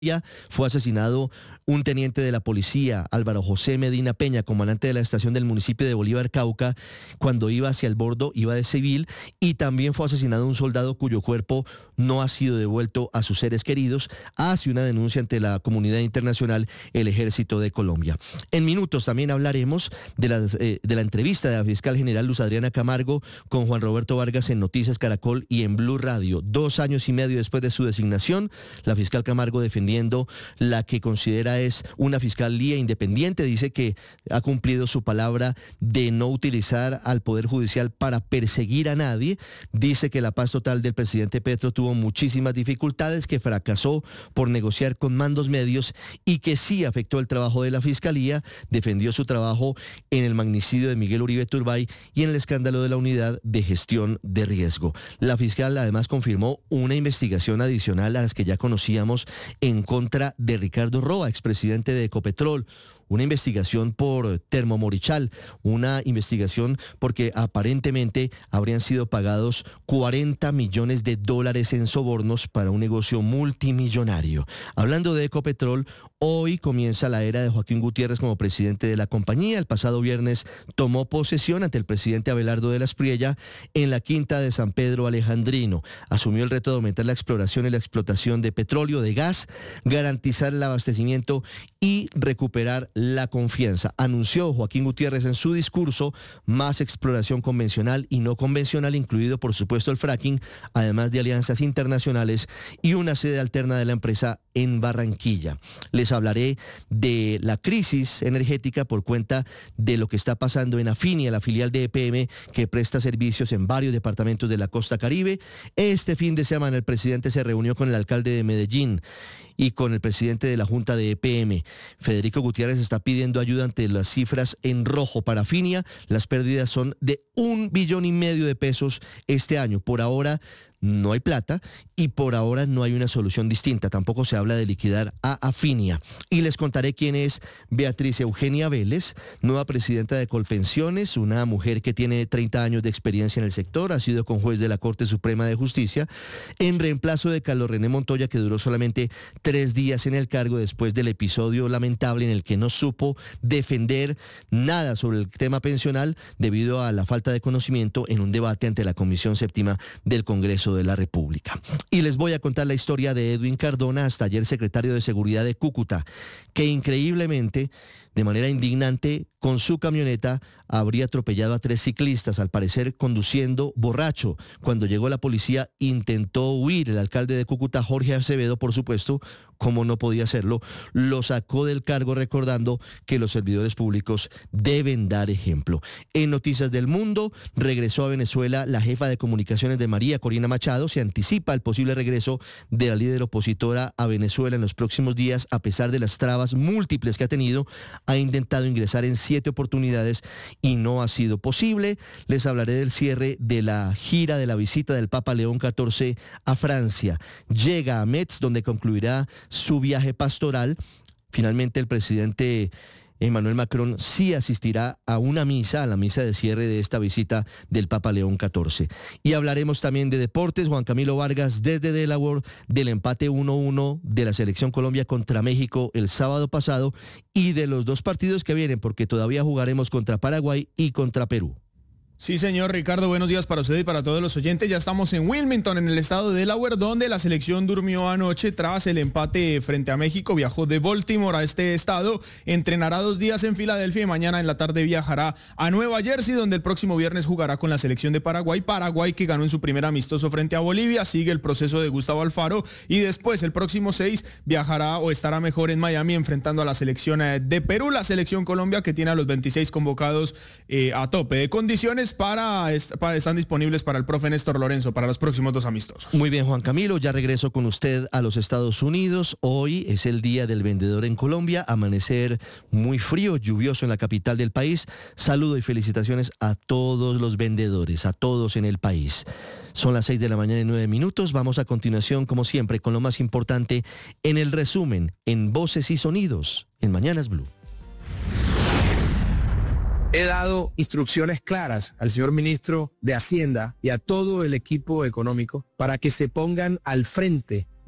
Fue asesinado un teniente de la policía, Álvaro José Medina Peña, comandante de la estación del municipio de Bolívar, Cauca, cuando iba hacia el bordo, iba de civil, y también fue asesinado un soldado cuyo cuerpo no ha sido devuelto a sus seres queridos. Hace una denuncia ante la comunidad internacional el Ejército de Colombia. En minutos también hablaremos de la entrevista de la fiscal general Luz Adriana Camargo con Juan Roberto Vargas en Noticias Caracol y en Blue Radio. 2 años y medio después de su designación, la fiscal Camargo defendiendo la que considera es una fiscalía independiente, dice que ha cumplido su palabra de no utilizar al Poder Judicial para perseguir a nadie, dice que la paz total del presidente Petro tuvo muchísimas dificultades, que fracasó por negociar con mandos medios y que sí afectó el trabajo de la fiscalía, defendió su trabajo en el magnicidio de Miguel Uribe Turbay y en el escándalo de la unidad de gestión de riesgo. La fiscal además confirmó una investigación adicional a las que ya conocíamos en contra de Ricardo Roa, expresidente de Ecopetrol, una investigación por Termomorichal, una investigación porque aparentemente habrían sido pagados $40 millones en sobornos para un negocio multimillonario. Hablando de Ecopetrol, hoy comienza la era de Joaquín Gutiérrez como presidente de la compañía. El pasado viernes tomó posesión ante el presidente Abelardo de la Espriella en la Quinta de San Pedro Alejandrino. Asumió el reto de aumentar la exploración y la explotación de petróleo, de gas, garantizar el abastecimiento y recuperar la confianza. Anunció Joaquín Gutiérrez en su discurso más exploración convencional y no convencional, incluido por supuesto el fracking, además de alianzas internacionales y una sede alterna de la empresa en Barranquilla. Les hablaré de la crisis energética por cuenta de lo que está pasando en Afinia, la filial de EPM que presta servicios en varios departamentos de la costa Caribe. Este fin de semana el presidente se reunió con el alcalde de Medellín y con el presidente de la Junta de EPM. Federico Gutiérrez está pidiendo ayuda ante las cifras en rojo para Afinia. Las pérdidas son de $1,5 billones este año. Por ahora no hay plata y por ahora no hay una solución distinta. Tampoco se habla de liquidar a Afinia. Y les contaré quién es Beatriz Eugenia Vélez, nueva presidenta de Colpensiones, una mujer que tiene 30 años de experiencia en el sector, ha sido conjuez de la Corte Suprema de Justicia, en reemplazo de Carlos René Montoya, que duró solamente 3 días en el cargo después del episodio lamentable en el que no supo defender nada sobre el tema pensional debido a la falta de conocimiento en un debate ante la Comisión Séptima del Congreso de la República. Y les voy a contar la historia de Edwin Cardona, hasta ayer secretario de Seguridad de Cúcuta, que increíblemente, de manera indignante, con su camioneta habría atropellado a 3 ciclistas, al parecer conduciendo borracho. Cuando llegó la policía intentó huir. El alcalde de Cúcuta, Jorge Acevedo, por supuesto, como no podía hacerlo, lo sacó del cargo recordando que los servidores públicos deben dar ejemplo. En Noticias del Mundo, regresó a Venezuela la jefa de comunicaciones de María, Corina Machado. Se anticipa el posible regreso de la líder opositora a Venezuela en los próximos días, a pesar de las trabas múltiples que ha tenido. Ha intentado ingresar en 7 oportunidades y no ha sido posible. Les hablaré del cierre de la gira de la visita del Papa León XIV a Francia. Llega a Metz, donde concluirá su viaje pastoral. Finalmente el presidente Emmanuel Macron sí asistirá a una misa, a la misa de cierre de esta visita del Papa León XIV. Y hablaremos también de deportes. Juan Camilo Vargas desde Delaware, del empate 1-1 de la Selección Colombia contra México el sábado pasado y de los 2 partidos que vienen, porque todavía jugaremos contra Paraguay y contra Perú. Sí, señor Ricardo, buenos días para usted y para todos los oyentes. Ya estamos en Wilmington, en el estado de Delaware, donde la selección durmió anoche tras el empate frente a México. Viajó de Baltimore a este estado, entrenará 2 días en Filadelfia y mañana en la tarde viajará a Nueva Jersey, donde el próximo viernes jugará con la selección de Paraguay. Paraguay, que ganó en su primer amistoso frente a Bolivia, sigue el proceso de Gustavo Alfaro y después el próximo 6 viajará o estará mejor en Miami enfrentando a la selección de Perú. La selección Colombia, que tiene a los 26 convocados a tope de condiciones, están disponibles para el profe Néstor Lorenzo para los próximos 2 amistosos. Muy bien, Juan Camilo, ya regreso con usted a los Estados Unidos. Hoy es el Día del Vendedor en Colombia. Amanecer muy frío, lluvioso en la capital del país. Saludo y felicitaciones a todos los vendedores, a todos en el país. Son las 6 de la mañana y 9 minutos. Vamos a continuación, como siempre, con lo más importante en el resumen, en Voces y Sonidos, en Mañanas Blue. He dado instrucciones claras al señor ministro de Hacienda y a todo el equipo económico para que se pongan al frente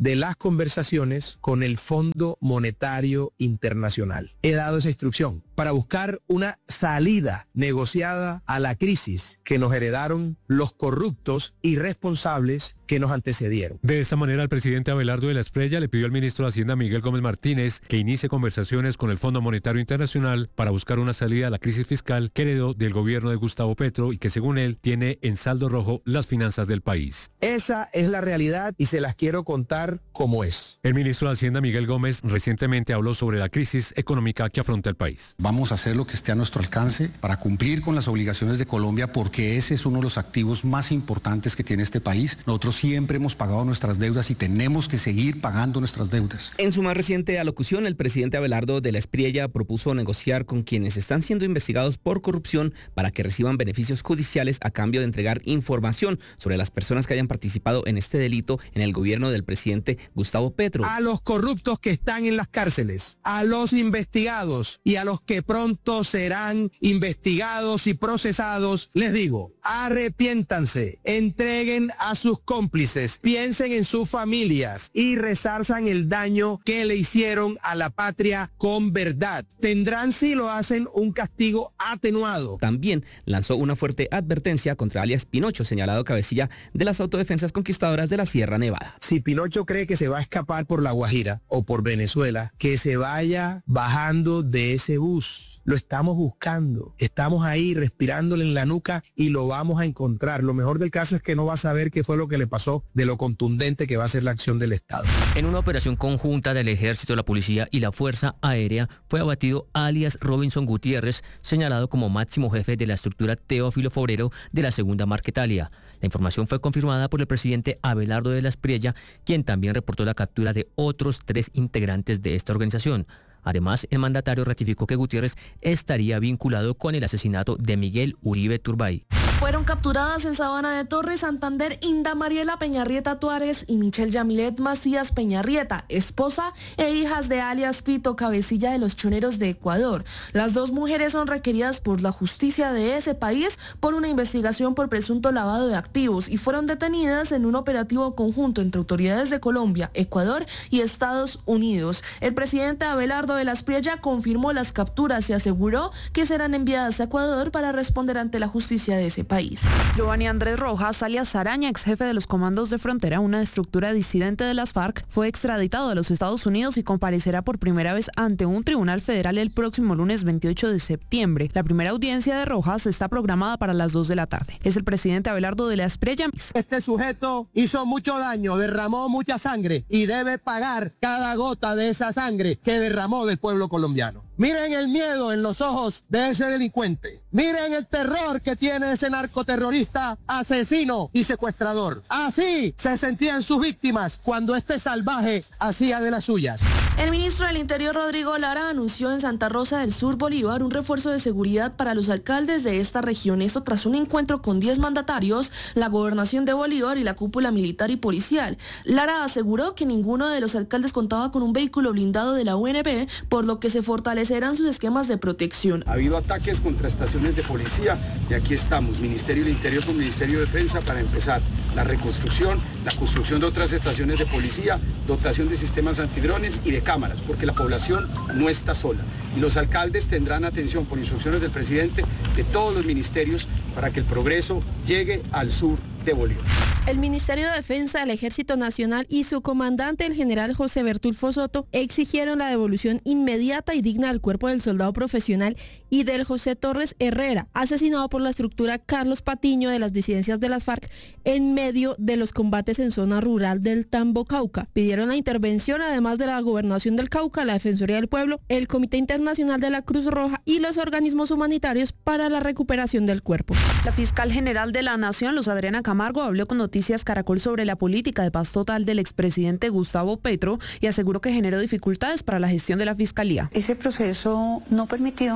de las conversaciones con el Fondo Monetario Internacional. He dado esa instrucción para buscar una salida negociada a la crisis que nos heredaron los corruptos y responsables que nos antecedieron. De esta manera, el presidente Abelardo de la Espriella le pidió al ministro de Hacienda Miguel Gómez Martínez que inicie conversaciones con el Fondo Monetario Internacional para buscar una salida a la crisis fiscal que heredó del gobierno de Gustavo Petro y que, según él, tiene en saldo rojo las finanzas del país. Esa es la realidad y se las quiero contar como es. El ministro de Hacienda Miguel Gómez recientemente habló sobre la crisis económica que afronta el país. Vamos a hacer lo que esté a nuestro alcance para cumplir con las obligaciones de Colombia, porque ese es uno de los activos más importantes que tiene este país. Nosotros siempre hemos pagado nuestras deudas y tenemos que seguir pagando nuestras deudas. En su más reciente alocución, el presidente Abelardo de la Espriella propuso negociar con quienes están siendo investigados por corrupción para que reciban beneficios judiciales a cambio de entregar información sobre las personas que hayan participado en este delito en el gobierno del presidente Gustavo Petro. A los corruptos que están en las cárceles, a los investigados y a los que pronto serán investigados y procesados, les digo, arrepiéntanse, entreguen a sus cómplices, piensen en sus familias y resarzan el daño que le hicieron a la patria con verdad. Tendrán, si lo hacen, un castigo atenuado. También lanzó una fuerte advertencia contra alias Pinocho, señalado cabecilla de las autodefensas conquistadoras de la Sierra Nevada. Si Pinocho cree que se va a escapar por La Guajira o por Venezuela, que se vaya bajando de ese bus. Lo estamos buscando, estamos ahí respirándole en la nuca y lo vamos a encontrar. Lo mejor del caso es que no va a saber qué fue lo que le pasó, de lo contundente que va a ser la acción del Estado. En una operación conjunta del Ejército, la Policía y la Fuerza Aérea fue abatido alias Robinson Gutiérrez, señalado como máximo jefe de la estructura Teófilo Forero de la Segunda Marquetalia. La información fue confirmada por el presidente Abelardo de la Espriella, quien también reportó la captura de otros 3 integrantes de esta organización. Además, el mandatario ratificó que Gutiérrez estaría vinculado con el asesinato de Miguel Uribe Turbay. Fueron capturadas en Sabana de Torres, Santander, Inda Mariela Peñarrieta Tuárez y Michelle Yamilet Macías Peñarrieta, esposa e hijas de alias Fito, cabecilla de los choneros de Ecuador. Las 2 mujeres son requeridas por la justicia de ese país por una investigación por presunto lavado de activos y fueron detenidas en un operativo conjunto entre autoridades de Colombia, Ecuador y Estados Unidos. El presidente Abelardo de la Espriella confirmó las capturas y aseguró que serán enviadas a Ecuador para responder ante la justicia de ese país. Giovanni Andrés Rojas, alias Araña, ex jefe de los comandos de frontera, una estructura disidente de las FARC, fue extraditado a los Estados Unidos y comparecerá por primera vez ante un tribunal federal el próximo lunes 28 de septiembre. La primera audiencia de Rojas está programada para las 2 de la tarde. Es el presidente Abelardo de la Espriella. Este sujeto hizo mucho daño, derramó mucha sangre y debe pagar cada gota de esa sangre que derramó del pueblo colombiano. Miren el miedo en los ojos de ese delincuente. Miren el terror que tiene ese narcoterrorista, asesino y secuestrador. Así se sentían sus víctimas cuando este salvaje hacía de las suyas. El ministro del Interior, Rodrigo Lara, anunció en Santa Rosa del Sur, Bolívar, un refuerzo de seguridad para los alcaldes de esta región. Esto tras un encuentro con 10 mandatarios, la gobernación de Bolívar y la cúpula militar y policial. Lara aseguró que ninguno de los alcaldes contaba con un vehículo blindado de la UNP, por lo que se fortalecerán sus esquemas de protección. Ha habido ataques contra estaciones de policía y aquí estamos, Ministerio del Interior con Ministerio de Defensa, para empezar la reconstrucción, la construcción de otras estaciones de policía, dotación de sistemas antidrones y de cámaras, porque la población no está sola. Y los alcaldes tendrán atención por instrucciones del presidente de todos los ministerios para que el progreso llegue al sur de Bolívar. El Ministerio de Defensa, el Ejército Nacional y su comandante, el general José Bertulfo Soto, exigieron la devolución inmediata y digna del cuerpo del soldado profesional y del José Torres Herrera, asesinado por la estructura Carlos Patiño de las disidencias de las FARC en medio de los combates en zona rural del Tambo, Cauca. Pidieron la intervención, además de la Gobernación del Cauca, la Defensoría del Pueblo, el Comité Internacional de la Cruz Roja y los organismos humanitarios para la recuperación del cuerpo. La fiscal general de la Nación, Luz Adriana Camargo, habló con Noticias Caracol sobre la política de paz total del expresidente Gustavo Petro y aseguró que generó dificultades para la gestión de la fiscalía. Ese proceso no permitió que hiciera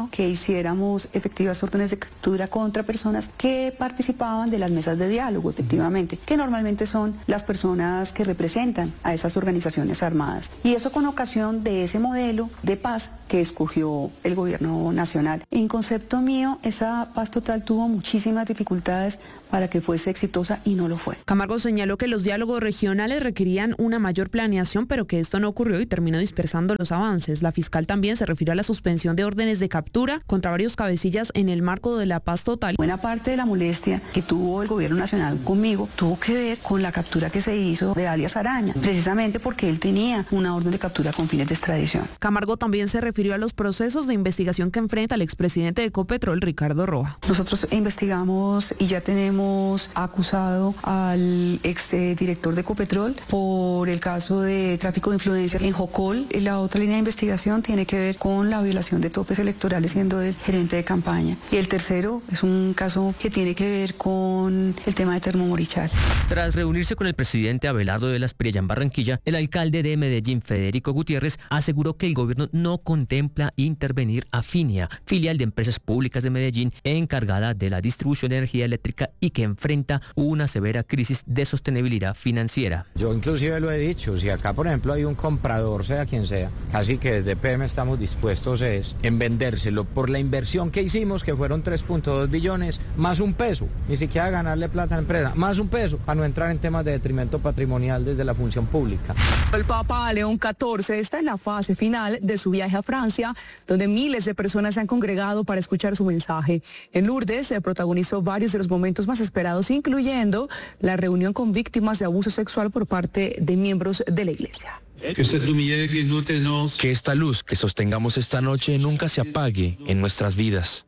estableciéramos efectivas órdenes de captura contra personas que participaban de las mesas de diálogo, efectivamente, que normalmente son las personas que representan a esas organizaciones armadas. Y eso con ocasión de ese modelo de paz que escogió el gobierno nacional. En concepto mío, esa paz total tuvo muchísimas dificultades para que fuese exitosa y no lo fue. Camargo señaló que los diálogos regionales requerían una mayor planeación, pero que esto no ocurrió y terminó dispersando los avances. La fiscal también se refirió a la suspensión de órdenes de captura contra varios cabecillas en el marco de la paz total. Buena parte de la molestia que tuvo el gobierno nacional conmigo tuvo que ver con la captura que se hizo de alias Araña, precisamente porque él tenía una orden de captura con fines de extradición. Camargo también se refirió a los procesos de investigación que enfrenta el expresidente de Ecopetrol, Ricardo Roja. Nosotros investigamos y ya tenemos acusado al exdirector de Ecopetrol por el caso de tráfico de influencia en Jocol. La otra línea de investigación tiene que ver con la violación de topes electorales siendo el gerente de campaña. Y el tercero es un caso que tiene que ver con el tema de Termomorichal. Tras reunirse con el presidente Abelardo de la Espriella en Barranquilla, el alcalde de Medellín, Federico Gutiérrez, aseguró que el gobierno no contempla intervenir a Finia, filial de Empresas Públicas de Medellín, encargada de la distribución de energía eléctrica y que enfrenta una severa crisis de sostenibilidad financiera. Yo inclusive lo he dicho, si acá por ejemplo hay un comprador, sea quien sea, casi que desde PM estamos dispuestos en vendérselo por la inversión que hicimos, que fueron 3.2 billones, más un peso, ni siquiera ganarle plata a la empresa, más un peso, para no entrar en temas de detrimento patrimonial desde la función pública. El Papa León XIV está en la fase final de su viaje a Francia, donde miles de personas se han congregado para escuchar su mensaje. En Lourdes se protagonizó varios de los momentos más esperados, incluyendo la reunión con víctimas de abuso sexual por parte de miembros de la iglesia. Que esta luz que sostengamos esta noche nunca se apague en nuestras vidas.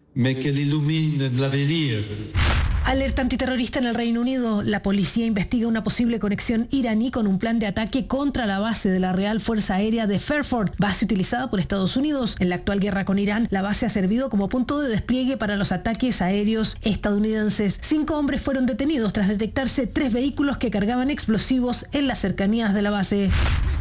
Alerta antiterrorista en el Reino Unido. La policía investiga una posible conexión iraní con un plan de ataque contra la base de la Real Fuerza Aérea de Fairford, base utilizada por Estados Unidos. En la actual guerra con Irán, la base ha servido como punto de despliegue para los ataques aéreos estadounidenses. 5 hombres fueron detenidos tras detectarse 3 vehículos que cargaban explosivos en las cercanías de la base.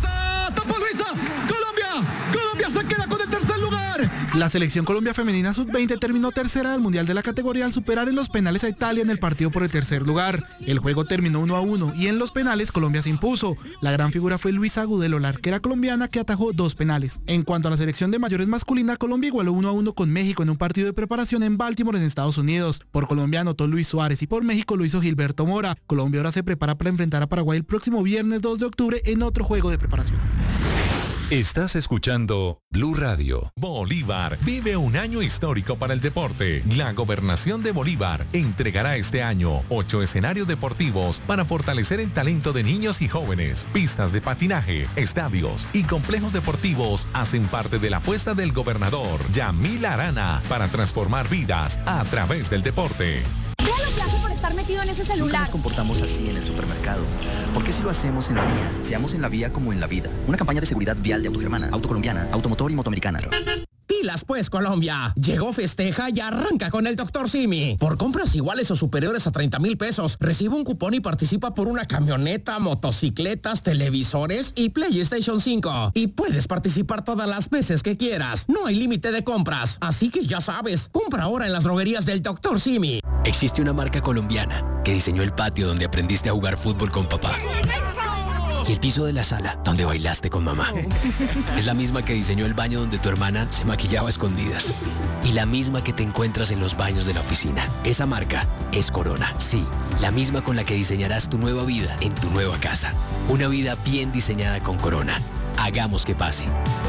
Colombia se queda con el tercer lugar. La selección Colombia femenina sub-20 terminó tercera del Mundial de la categoría al superar en los penales a Italia en el partido por el tercer lugar. El juego terminó 1-1 y en los penales Colombia se impuso. La gran figura fue Luisa Agudelo, la arquera colombiana que atajó 2 penales. En cuanto a la selección de mayores masculina, Colombia igualó 1-1 con México en un partido de preparación en Baltimore, en Estados Unidos. Por Colombia anotó Luis Suárez y por México lo hizo Gilberto Mora. Colombia ahora se prepara para enfrentar a Paraguay el próximo viernes 2 de octubre en otro juego de preparación. Estás escuchando Blue Radio. Bolívar vive un año histórico para el deporte. La Gobernación de Bolívar entregará este año 8 escenarios deportivos para fortalecer el talento de niños y jóvenes. Pistas de patinaje, estadios y complejos deportivos hacen parte de la apuesta del gobernador Yamil Arana para transformar vidas a través del deporte. Por estar metido en ese celular. Nunca nos comportamos así en el supermercado. ¿Por qué si lo hacemos en la vía? Seamos en la vía como en la vida. Una campaña de seguridad vial de Autogermana, Autocolombiana, Automotor y Motoamericana. Pilas pues, Colombia. Llegó Festeja y arranca con el Dr. Simi. Por compras iguales o superiores a 30,000 pesos, recibe un cupón y participa por una camioneta, motocicletas, televisores y PlayStation 5. Y puedes participar todas las veces que quieras. No hay límite de compras. Así que ya sabes, compra ahora en las droguerías del Dr. Simi. Existe una marca colombiana que diseñó el patio donde aprendiste a jugar fútbol con papá. Y el piso de la sala donde bailaste con mamá. Es la misma que diseñó el baño donde tu hermana se maquillaba a escondidas. Y la misma que te encuentras en los baños de la oficina. Esa marca es Corona. Sí, la misma con la que diseñarás tu nueva vida en tu nueva casa. Una vida bien diseñada con Corona. Hagamos que pase.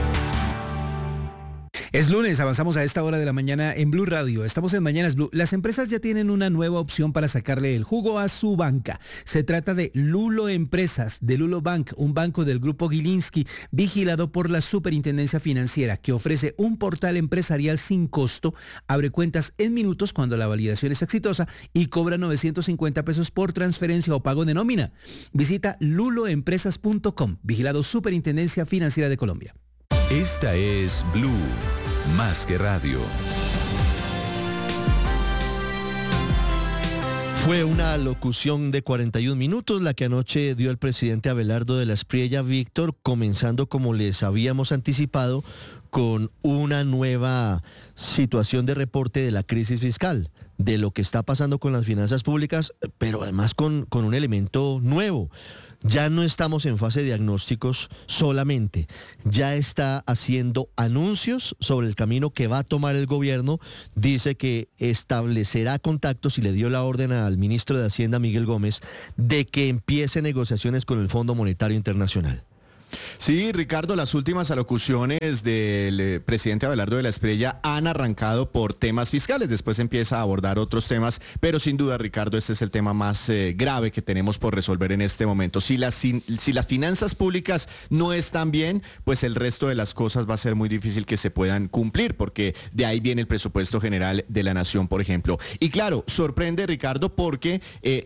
Es lunes, avanzamos a esta hora de la mañana en Blue Radio. Estamos en Mañanas Blue. Las empresas ya tienen una nueva opción para sacarle el jugo a su banca. Se trata de Lulo Empresas, de Lulo Bank, un banco del grupo Gilinski, vigilado por la Superintendencia Financiera, que ofrece un portal empresarial sin costo, abre cuentas en minutos cuando la validación es exitosa y cobra 950 pesos por transferencia o pago de nómina. Visita luloempresas.com, vigilado Superintendencia Financiera de Colombia. Esta es Blue, más que radio. Fue una locución de 41 minutos la que anoche dio el presidente Abelardo de la Espriella, Víctor, comenzando como les habíamos anticipado con una nueva situación de reporte de la crisis fiscal, de lo que está pasando con las finanzas públicas, pero además con un elemento nuevo. Ya no estamos en fase de diagnósticos solamente, ya está haciendo anuncios sobre el camino que va a tomar el gobierno. Dice que establecerá contactos y le dio la orden al ministro de Hacienda, Miguel Gómez, de que empiece negociaciones con el Fondo Monetario Internacional. Sí, Ricardo, las últimas alocuciones del presidente Abelardo de la Espriella han arrancado por temas fiscales, después empieza a abordar otros temas, pero sin duda, Ricardo, este es el tema más grave que tenemos por resolver en este momento. Si las finanzas públicas no están bien, pues el resto de las cosas va a ser muy difícil que se puedan cumplir, porque de ahí viene el presupuesto general de la nación, por ejemplo. Y claro, sorprende, Ricardo, porque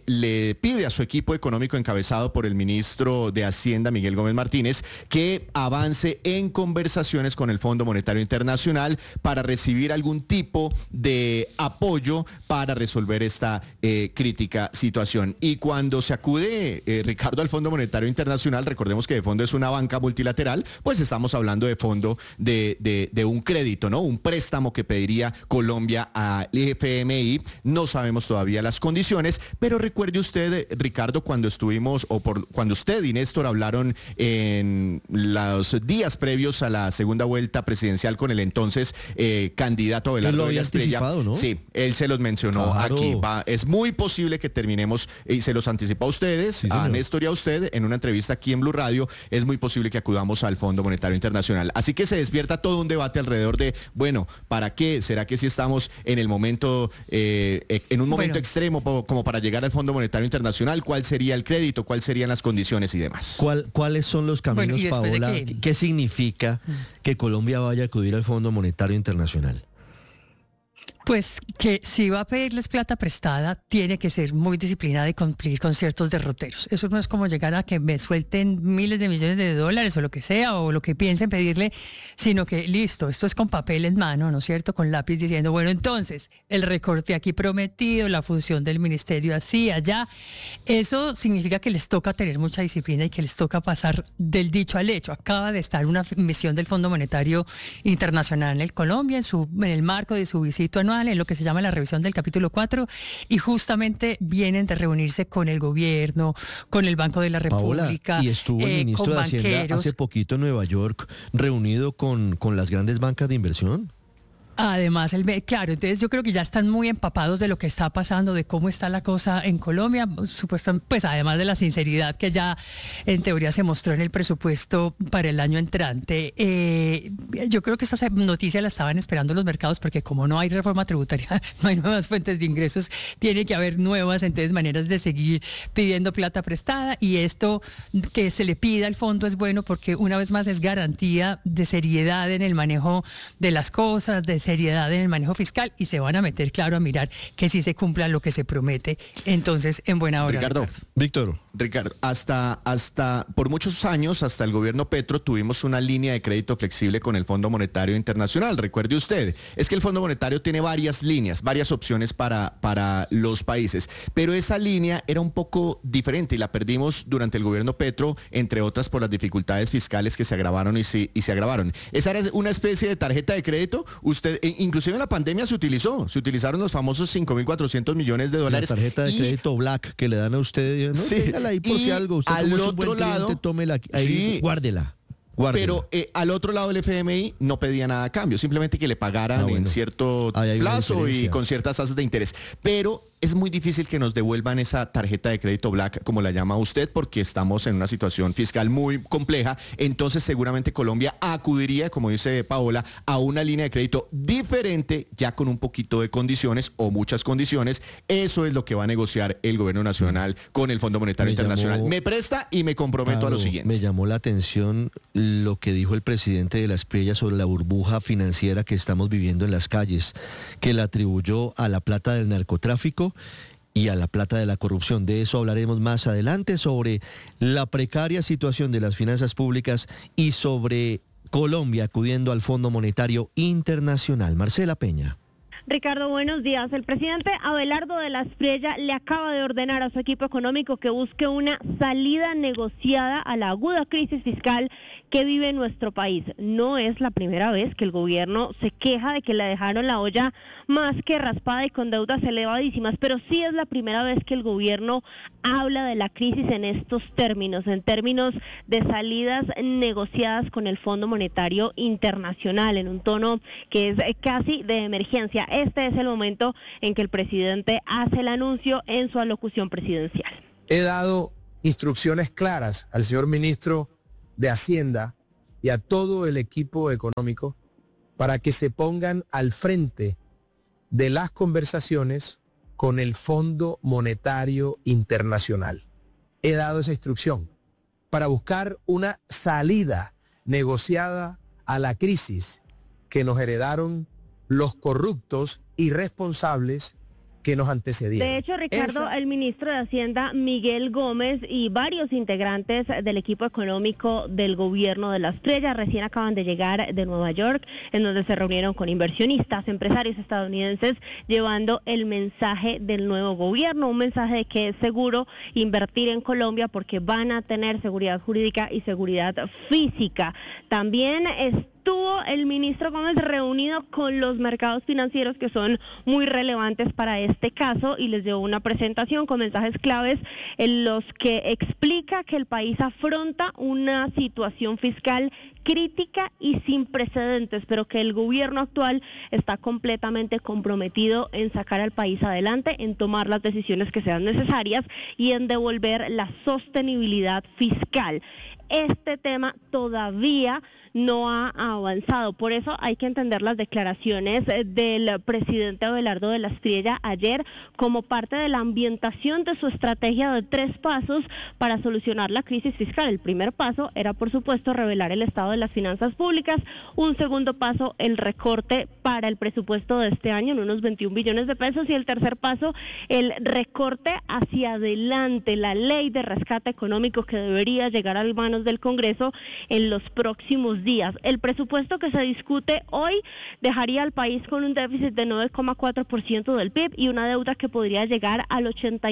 le pide a su equipo económico encabezado por el ministro de Hacienda, Miguel Gómez Martínez, que avance en conversaciones con el Fondo Monetario Internacional para recibir algún tipo de apoyo para resolver esta crítica situación. Y cuando se acude, Ricardo, al Fondo Monetario Internacional, recordemos que de fondo es una banca multilateral, pues estamos hablando de fondo de un crédito, ¿no? Un préstamo que pediría Colombia al FMI. No sabemos todavía las condiciones, pero recuerde usted, Ricardo, cuando estuvimos, cuando usted y Néstor hablaron en los días previos a la segunda vuelta presidencial con el entonces candidato Abelardo de la Espriella, ¿no? Sí, él se los mencionó, claro. Aquí. Es muy posible que terminemos, y se los anticipó a ustedes, sí, a Néstor y a usted, en una entrevista aquí en Blue Radio, es muy posible que acudamos al Fondo Monetario Internacional. Así que se despierta todo un debate alrededor de, bueno, ¿para qué? ¿Será que si estamos en el momento, en un momento extremo como para llegar al Fondo Monetario Internacional? ¿Cuál sería el crédito? ¿Cuáles serían las condiciones y demás? ¿Cuáles son los caminos, Paola? ¿Qué significa que Colombia vaya a acudir al Fondo Monetario Internacional? Pues que si va a pedirles plata prestada, tiene que ser muy disciplinada y cumplir con ciertos derroteros. Eso no es como llegar a que me suelten miles de millones de dólares o lo que sea, o lo que piensen pedirle, sino que listo, esto es con papel en mano, ¿no es cierto? Con lápiz diciendo, bueno, entonces, el recorte aquí prometido, la función del ministerio así, allá. Eso significa que les toca tener mucha disciplina y que les toca pasar del dicho al hecho. Acaba de estar una misión del Fondo Monetario Internacional en Colombia, en el marco de su visita anual, en lo que se llama la revisión del capítulo 4, y justamente vienen de reunirse con el gobierno, con el Banco de la República, Paola, y estuvo el ministro de Hacienda hace poquito en Nueva York reunido con las grandes bancas de inversión. Además, claro, entonces yo creo que ya están muy empapados de lo que está pasando, de cómo está la cosa en Colombia, supuestamente, pues además de la sinceridad que ya en teoría se mostró en el presupuesto para el año entrante. Yo creo que esta noticia la estaban esperando los mercados, porque como no hay reforma tributaria, no hay nuevas fuentes de ingresos, tiene que haber nuevas, entonces, maneras de seguir pidiendo plata prestada, y esto que se le pida al fondo es bueno porque una vez más es garantía de seriedad en el manejo de las cosas, de seriedad en el manejo fiscal, y se van a meter, claro, a mirar que sí se cumpla lo que se promete, entonces en buena hora. Ricardo, hasta por muchos años, hasta el gobierno Petro, tuvimos una línea de crédito flexible con el Fondo Monetario Internacional. Recuerde usted, es que el Fondo Monetario tiene varias líneas, varias opciones para los países, pero esa línea era un poco diferente y la perdimos durante el gobierno Petro, entre otras por las dificultades fiscales que se agravaron y se agravaron. Esa era una especie de tarjeta de crédito. Usted, inclusive en la pandemia se utilizaron los famosos 5.400 millones de dólares. La tarjeta de crédito Black que le dan a usted, ¿no? Sí. Déjala ahí porque algo, usted al otro lado, cliente, tómela ahí, sí. Guárdela. Pero al otro lado el FMI no pedía nada a cambio, simplemente que le pagaran en cierto plazo y con ciertas tasas de interés. Pero es muy difícil que nos devuelvan esa tarjeta de crédito Black, como la llama usted, porque estamos en una situación fiscal muy compleja. Entonces seguramente Colombia acudiría, como dice Paola, a una línea de crédito diferente, ya con un poquito de condiciones o muchas condiciones. Eso es lo que va a negociar el gobierno nacional con el Fondo Monetario Internacional. Me presta y me comprometo a lo siguiente. Me llamó la atención lo que dijo el presidente de la Espriella sobre la burbuja financiera que estamos viviendo en las calles, que la atribuyó a la plata del narcotráfico y a la plata de la corrupción. De eso hablaremos más adelante, sobre la precaria situación de las finanzas públicas y sobre Colombia acudiendo al Fondo Monetario Internacional. Marcela Peña. Ricardo, buenos días. El presidente Abelardo de la Espriella le acaba de ordenar a su equipo económico que busque una salida negociada a la aguda crisis fiscal que vive nuestro país. No es la primera vez que el gobierno se queja de que le dejaron la olla más que raspada y con deudas elevadísimas, pero sí es la primera vez que el gobierno habla de la crisis en estos términos, en términos de salidas negociadas con el Fondo Monetario Internacional, en un tono que es casi de emergencia. Este es el momento en que el presidente hace el anuncio en su alocución presidencial. He dado instrucciones claras al señor ministro de Hacienda y a todo el equipo económico para que se pongan al frente de las conversaciones con el Fondo Monetario Internacional. He dado esa instrucción para buscar una salida negociada a la crisis que nos heredaron los corruptos irresponsables que nos antecedieron. De hecho, Ricardo, el ministro de Hacienda, Miguel Gómez, y varios integrantes del equipo económico del gobierno de la Espriella recién acaban de llegar de Nueva York, en donde se reunieron con inversionistas, empresarios estadounidenses, llevando el mensaje del nuevo gobierno, un mensaje de que es seguro invertir en Colombia porque van a tener seguridad jurídica y seguridad física. También estuvo el ministro Gómez reunido con los mercados financieros que son muy relevantes para este caso y les dio una presentación con mensajes claves en los que explica que el país afronta una situación fiscal crítica y sin precedentes, pero que el gobierno actual está completamente comprometido en sacar al país adelante, en tomar las decisiones que sean necesarias y en devolver la sostenibilidad fiscal. Este tema todavía no ha avanzado, por eso hay que entender las declaraciones del presidente Abelardo de la Espriella ayer como parte de la ambientación de su estrategia de 3 pasos para solucionar la crisis fiscal. El primer paso era, por supuesto, revelar el estado de las finanzas públicas. Un segundo paso, el recorte para el presupuesto de este año en unos 21 billones de pesos. Y el tercer paso, el recorte hacia adelante, la ley de rescate económico que debería llegar a manos del Congreso en los próximos días. El presupuesto que se discute hoy dejaría al país con un déficit de 9,4% del PIB y una deuda que podría llegar al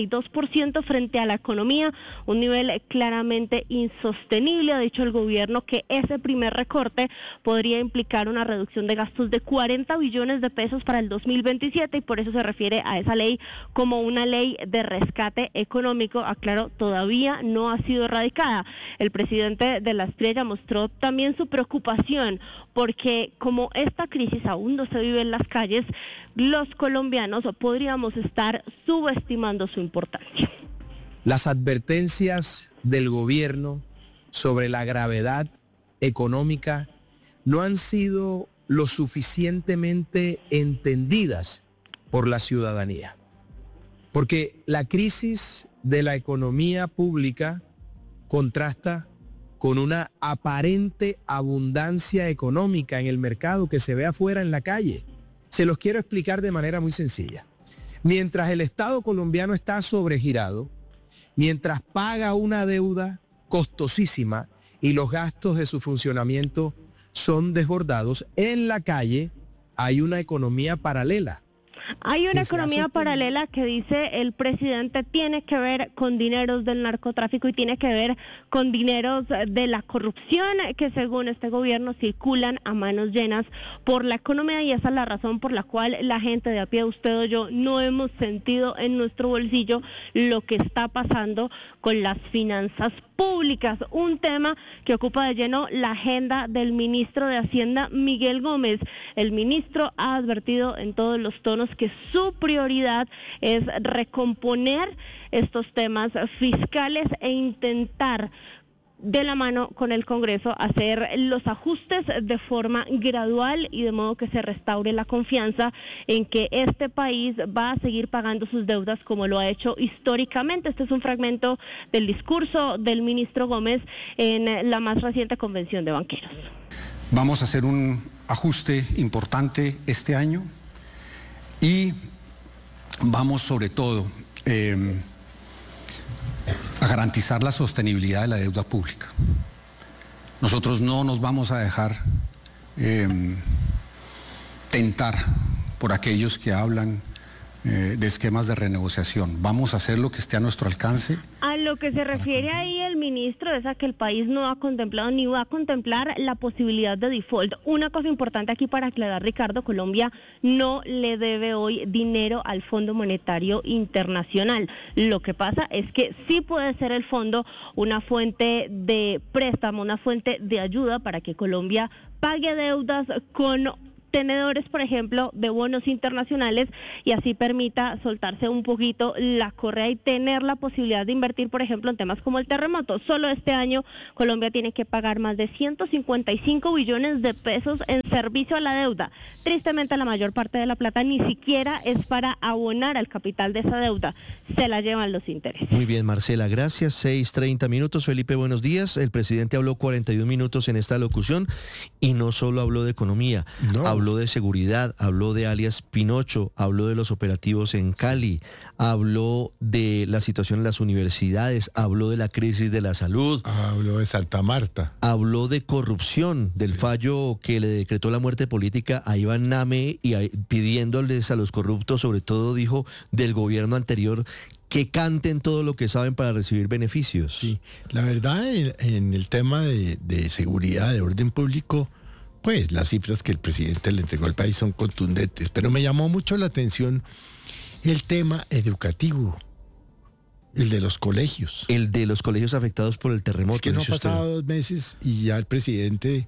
82% frente a la economía, un nivel claramente insostenible. Ha dicho el gobierno que ese primer recorte podría implicar una reducción de gastos de 40 billones de pesos para el 2027 y por eso se refiere a esa ley como una ley de rescate económico. Aclaro, todavía no ha sido erradicada. El presidente de la Espriella mostró también su preocupación porque como esta crisis aún no se vive en las calles, los colombianos podríamos estar subestimando su importancia. Las advertencias del gobierno sobre la gravedad económica no han sido lo suficientemente entendidas por la ciudadanía, porque la crisis de la economía pública contrasta con una aparente abundancia económica en el mercado que se ve afuera en la calle. Se los quiero explicar de manera muy sencilla. Mientras el Estado colombiano está sobregirado, mientras paga una deuda costosísima y los gastos de su funcionamiento son desbordados, en la calle hay una economía paralela. Hay una economía paralela que dice el presidente tiene que ver con dineros del narcotráfico y tiene que ver con dineros de la corrupción que según este gobierno circulan a manos llenas por la economía y esa es la razón por la cual la gente de a pie, usted o yo, no hemos sentido en nuestro bolsillo lo que está pasando con las finanzas públicas, un tema que ocupa de lleno la agenda del ministro de Hacienda, Miguel Gómez. El ministro ha advertido en todos los tonos que su prioridad es recomponer estos temas fiscales e intentar de la mano con el Congreso hacer los ajustes de forma gradual y de modo que se restaure la confianza en que este país va a seguir pagando sus deudas como lo ha hecho históricamente. Este es un fragmento del discurso del ministro Gómez en la más reciente convención de banqueros. Vamos a hacer un ajuste importante este año y vamos sobre todo a garantizar la sostenibilidad de la deuda pública. Nosotros no nos vamos a dejar tentar por aquellos que hablan de esquemas de renegociación. Vamos a hacer lo que esté a nuestro alcance. A lo que se refiere ahí el ministro es a que el país no ha contemplado ni va a contemplar la posibilidad de default. Una cosa importante aquí para aclarar, Ricardo, Colombia no le debe hoy dinero al Fondo Monetario Internacional. Lo que pasa es que sí puede ser el fondo una fuente de préstamo, una fuente de ayuda para que Colombia pague deudas con tenedores, por ejemplo, de bonos internacionales y así permita soltarse un poquito la correa y tener la posibilidad de invertir, por ejemplo, en temas como el terremoto. Solo este año Colombia tiene que pagar más de 155 billones de pesos en servicio a la deuda. Tristemente, la mayor parte de la plata ni siquiera es para abonar al capital de esa deuda. Se la llevan los intereses. Muy bien, Marcela, gracias. 6:30 minutos. Felipe, buenos días. El presidente habló 41 minutos en esta locución y no solo habló de economía, habló de seguridad, habló de alias Pinocho, habló de los operativos en Cali, habló de la situación en las universidades, habló de la crisis de la salud. Habló de Santa Marta. Habló de corrupción, del fallo que le decretó la muerte política a Iván Name y pidiéndoles a los corruptos, sobre todo dijo del gobierno anterior, que canten todo lo que saben para recibir beneficios. Sí, la verdad en el tema de seguridad, de orden público, pues las cifras que el presidente le entregó al país son contundentes, pero me llamó mucho la atención el tema educativo, el de los colegios. El de los colegios afectados por el terremoto. Es que no ha pasado 2 meses y ya el presidente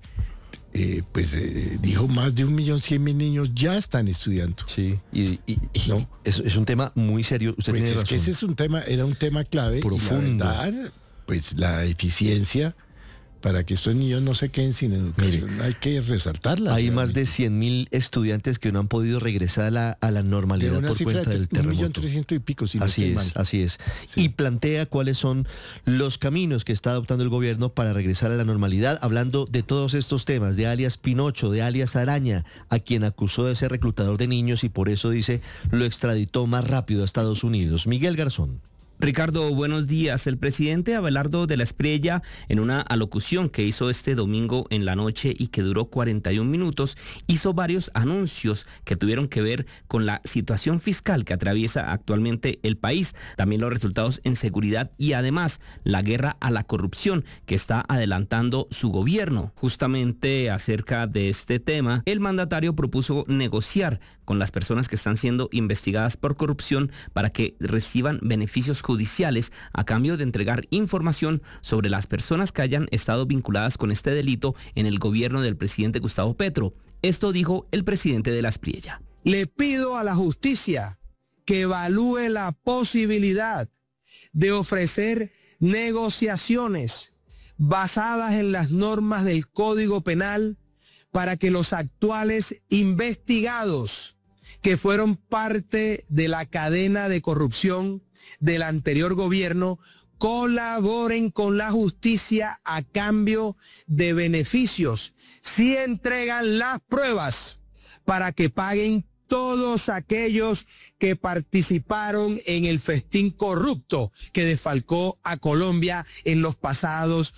dijo más de 1.100.000 niños ya están estudiando. Sí, y no, es un tema muy serio. Usted pues tiene razón. Que ese es era un tema clave. Profundo. Y la verdad, pues la eficiencia para que estos niños no se queden sin educación. Mire, hay que resaltarla. Hay más de 100.000 estudiantes que no han podido regresar a la normalidad por cuenta del terremoto. 1.300.000 y pico. Si así no es, así es. Sí. Y plantea cuáles son los caminos que está adoptando el gobierno para regresar a la normalidad, hablando de todos estos temas, de alias Pinocho, de alias Araña, a quien acusó de ser reclutador de niños y por eso dice lo extraditó más rápido a Estados Unidos. Miguel Garzón. Ricardo, buenos días. El presidente Abelardo de la Espriella, en una alocución que hizo este domingo en la noche y que duró 41 minutos, hizo varios anuncios que tuvieron que ver con la situación fiscal que atraviesa actualmente el país, también los resultados en seguridad y además la guerra a la corrupción que está adelantando su gobierno. Justamente acerca de este tema, el mandatario propuso negociar con las personas que están siendo investigadas por corrupción para que reciban beneficios judiciales a cambio de entregar información sobre las personas que hayan estado vinculadas con este delito en el gobierno del presidente Gustavo Petro. Esto dijo el presidente de la Espriella. Le pido a la justicia que evalúe la posibilidad de ofrecer negociaciones basadas en las normas del Código Penal para que los actuales investigados que fueron parte de la cadena de corrupción del anterior gobierno colaboren con la justicia a cambio de beneficios, si entregan las pruebas para que paguen todos aquellos que participaron en el festín corrupto que desfalcó a Colombia en los pasados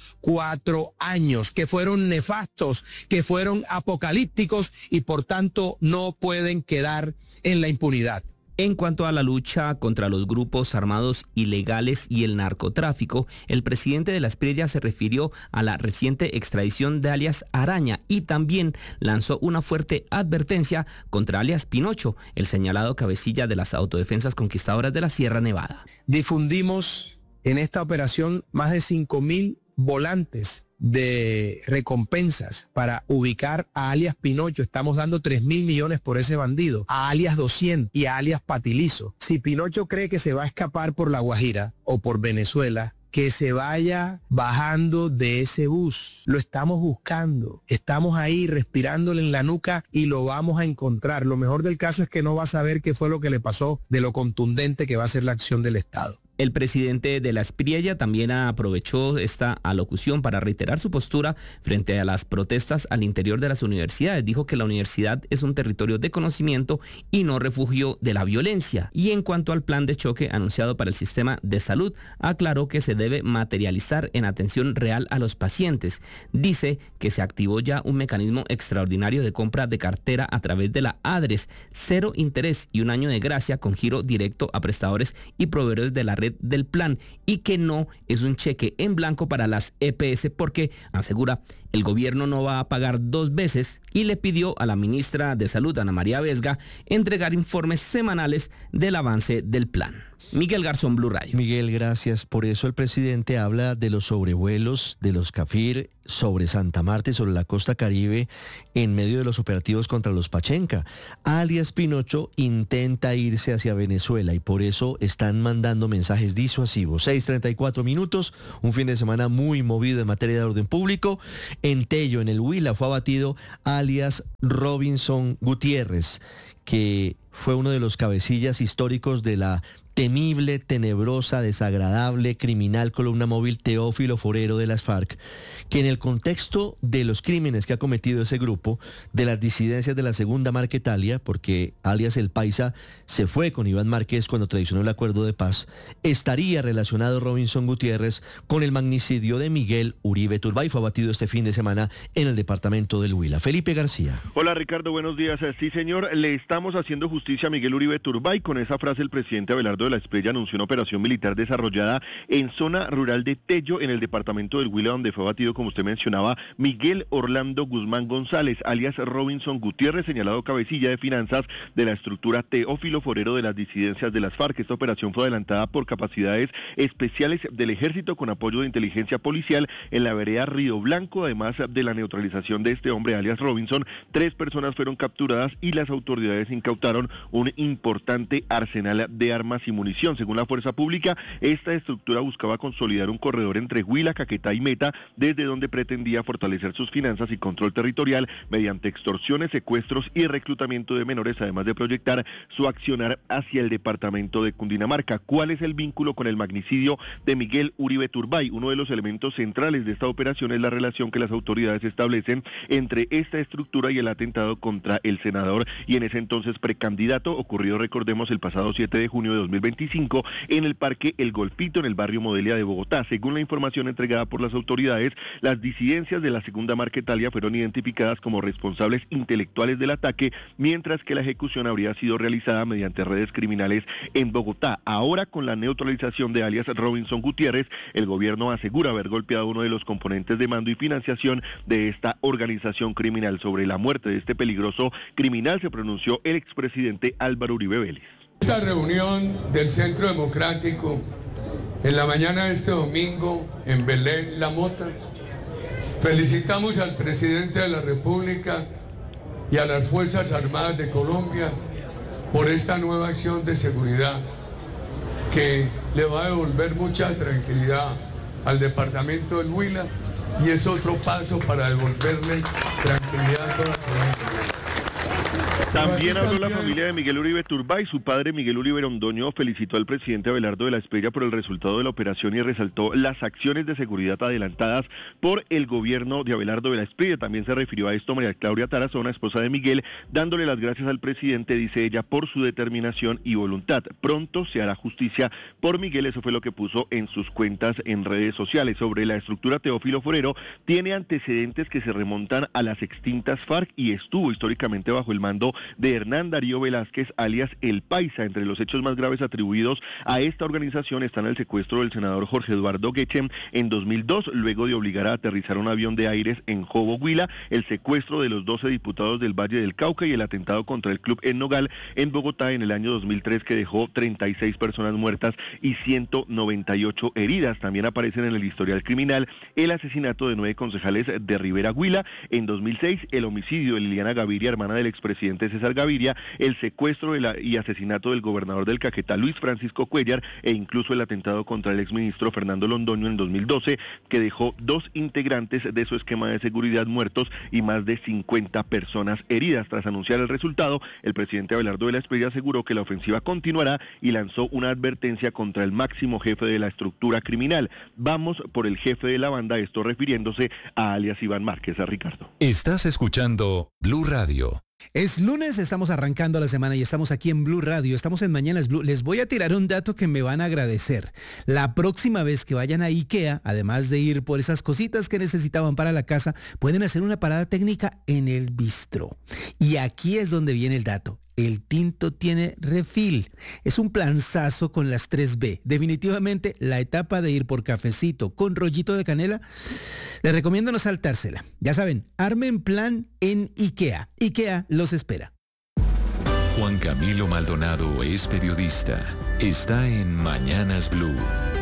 4 años, que fueron nefastos, que fueron apocalípticos y por tanto no pueden quedar en la impunidad. En cuanto a la lucha contra los grupos armados ilegales y el narcotráfico, el presidente de la Espriella se refirió a la reciente extradición de alias Araña y también lanzó una fuerte advertencia contra alias Pinocho, el señalado cabecilla de las autodefensas conquistadoras de la Sierra Nevada. Difundimos en esta operación más de 5.000 volantes de recompensas para ubicar a alias Pinocho. Estamos dando 3.000 millones por ese bandido, a alias 200 y a alias Patilizo. Si Pinocho cree que se va a escapar por La Guajira o por Venezuela, que se vaya bajando de ese bus. Lo estamos buscando. Estamos ahí respirándole en la nuca y lo vamos a encontrar. Lo mejor del caso es que no va a saber qué fue lo que le pasó, de lo contundente que va a ser la acción del Estado. El presidente de la Espriella también aprovechó esta alocución para reiterar su postura frente a las protestas al interior de las universidades. Dijo que la universidad es un territorio de conocimiento y no refugio de la violencia. Y en cuanto al plan de choque anunciado para el sistema de salud, aclaró que se debe materializar en atención real a los pacientes. Dice que se activó ya un mecanismo extraordinario de compra de cartera a través de la ADRES, 0 interés y 1 año de gracia con giro directo a prestadores y proveedores de la red del plan, y que no es un cheque en blanco para las EPS porque, asegura, el gobierno no va a pagar 2 veces, y le pidió a la ministra de Salud, Ana María Vesga, entregar informes semanales del avance del plan. Miguel Garzón, Blue Radio. Miguel, gracias. Por eso el presidente habla de los sobrevuelos de los CAFIR sobre Santa Marta y sobre la costa Caribe en medio de los operativos contra los Pachenca. Alias Pinocho intenta irse hacia Venezuela y por eso están mandando mensajes disuasivos. 6:34 minutos, un fin de semana muy movido en materia de orden público. En Tello, en el Huila, fue abatido alias Robinson Gutiérrez, que fue uno de los cabecillas históricos de la temible, tenebrosa, desagradable, criminal columna móvil Teófilo Forero de las FARC, que en el contexto de los crímenes que ha cometido ese grupo, de las disidencias de la segunda Marquetalia, porque alias El Paisa se fue con Iván Márquez cuando traicionó el acuerdo de paz, estaría relacionado Robinson Gutiérrez con el magnicidio de Miguel Uribe Turbay. Fue abatido este fin de semana en el departamento del Huila. Felipe García. Hola Ricardo, buenos días. Sí señor, le estamos haciendo justicia a Miguel Uribe Turbay. Con esa frase el presidente Abelardo de la Espriella anunció una operación militar desarrollada en zona rural de Tello, en el departamento del Huila, donde fue abatido, como usted mencionaba, Miguel Orlando Guzmán González, alias Robinson Gutiérrez, señalado cabecilla de finanzas de la estructura Teófilo Forero de las disidencias de las FARC. Esta operación fue adelantada por capacidades especiales del Ejército con apoyo de inteligencia policial en la vereda Río Blanco. Además de la neutralización de este hombre, alias Robinson, 3 personas fueron capturadas y las autoridades incautaron un importante arsenal de armas y munición. Según la fuerza pública, esta estructura buscaba consolidar un corredor entre Huila, Caquetá y Meta, desde donde pretendía fortalecer sus finanzas y control territorial mediante extorsiones, secuestros y reclutamiento de menores, además de proyectar su accionar hacia el departamento de Cundinamarca. ¿Cuál es el vínculo con el magnicidio de Miguel Uribe Turbay? Uno de los elementos centrales de esta operación es la relación que las autoridades establecen entre esta estructura y el atentado contra el senador y en ese entonces precandidato, ocurrido, recordemos, el pasado 7 de junio de 2025 en el Parque El Golfito, en el barrio Modelia de Bogotá. Según la información entregada por las autoridades, las disidencias de la segunda Marquetalia fueron identificadas como responsables intelectuales del ataque, mientras que la ejecución habría sido realizada mediante redes criminales en Bogotá. Ahora, con la neutralización de alias Robinson Gutiérrez, el gobierno asegura haber golpeado a uno de los componentes de mando y financiación de esta organización criminal. Sobre la muerte de este peligroso criminal se pronunció el expresidente Álvaro Uribe Vélez. Esta reunión del Centro Democrático en la mañana de este domingo en Belén, La Mota, felicitamos al presidente de la República y a las Fuerzas Armadas de Colombia por esta nueva acción de seguridad que le va a devolver mucha tranquilidad al departamento del Huila y es otro paso para devolverle tranquilidad a toda la Colombia. También habló la familia de Miguel Uribe Turbay. Su padre, Miguel Uribe Londoño, felicitó al presidente Abelardo de la Espriella por el resultado de la operación y resaltó las acciones de seguridad adelantadas por el gobierno de Abelardo de la Espriella. También se refirió a esto María Claudia Tarazona, esposa de Miguel, dándole las gracias al presidente, dice ella, por su determinación y voluntad. Pronto se hará justicia por Miguel, eso fue lo que puso en sus cuentas en redes sociales. Sobre la estructura Teófilo Forero, tiene antecedentes que se remontan a las extintas FARC y estuvo históricamente bajo el mando de Hernán Darío Velázquez, alias El Paisa. Entre los hechos más graves atribuidos a esta organización están el secuestro del senador Jorge Eduardo Guechen en 2002, luego de obligar a aterrizar un avión de aires en Jobo, Huila, el secuestro de los 12 diputados del Valle del Cauca y el atentado contra el Club El Nogal en Bogotá en el año 2003, que dejó 36 personas muertas y 198 heridas. También aparecen en el historial criminal el asesinato de 9 concejales de Rivera, Huila. En 2006, el homicidio de Liliana Gaviria, hermana del expresidente César Gaviria, el secuestro y asesinato del gobernador del Caquetá, Luis Francisco Cuellar, e incluso el atentado contra el exministro Fernando Londoño en 2012, que dejó 2 integrantes de su esquema de seguridad muertos y más de 50 personas heridas. Tras anunciar el resultado, el presidente Abelardo de la Espriella aseguró que la ofensiva continuará y lanzó una advertencia contra el máximo jefe de la estructura criminal. Vamos por el jefe de la banda, esto refiriéndose a alias Iván Márquez. A Ricardo. Estás escuchando Blue Radio. Es lunes, estamos arrancando la semana y estamos aquí en Blue Radio, estamos en Mañanas Blue. Les voy a tirar un dato que me van a agradecer. La próxima vez que vayan a IKEA, además de ir por esas cositas que necesitaban para la casa, pueden hacer una parada técnica en el bistró. Y aquí es donde viene el dato. El tinto tiene refill. Es un planzazo con las 3B. Definitivamente la etapa de ir por cafecito con rollito de canela, les recomiendo no saltársela. Ya saben, armen plan en IKEA. IKEA los espera. Juan Camilo Maldonado es periodista. Está en Mañanas Blue.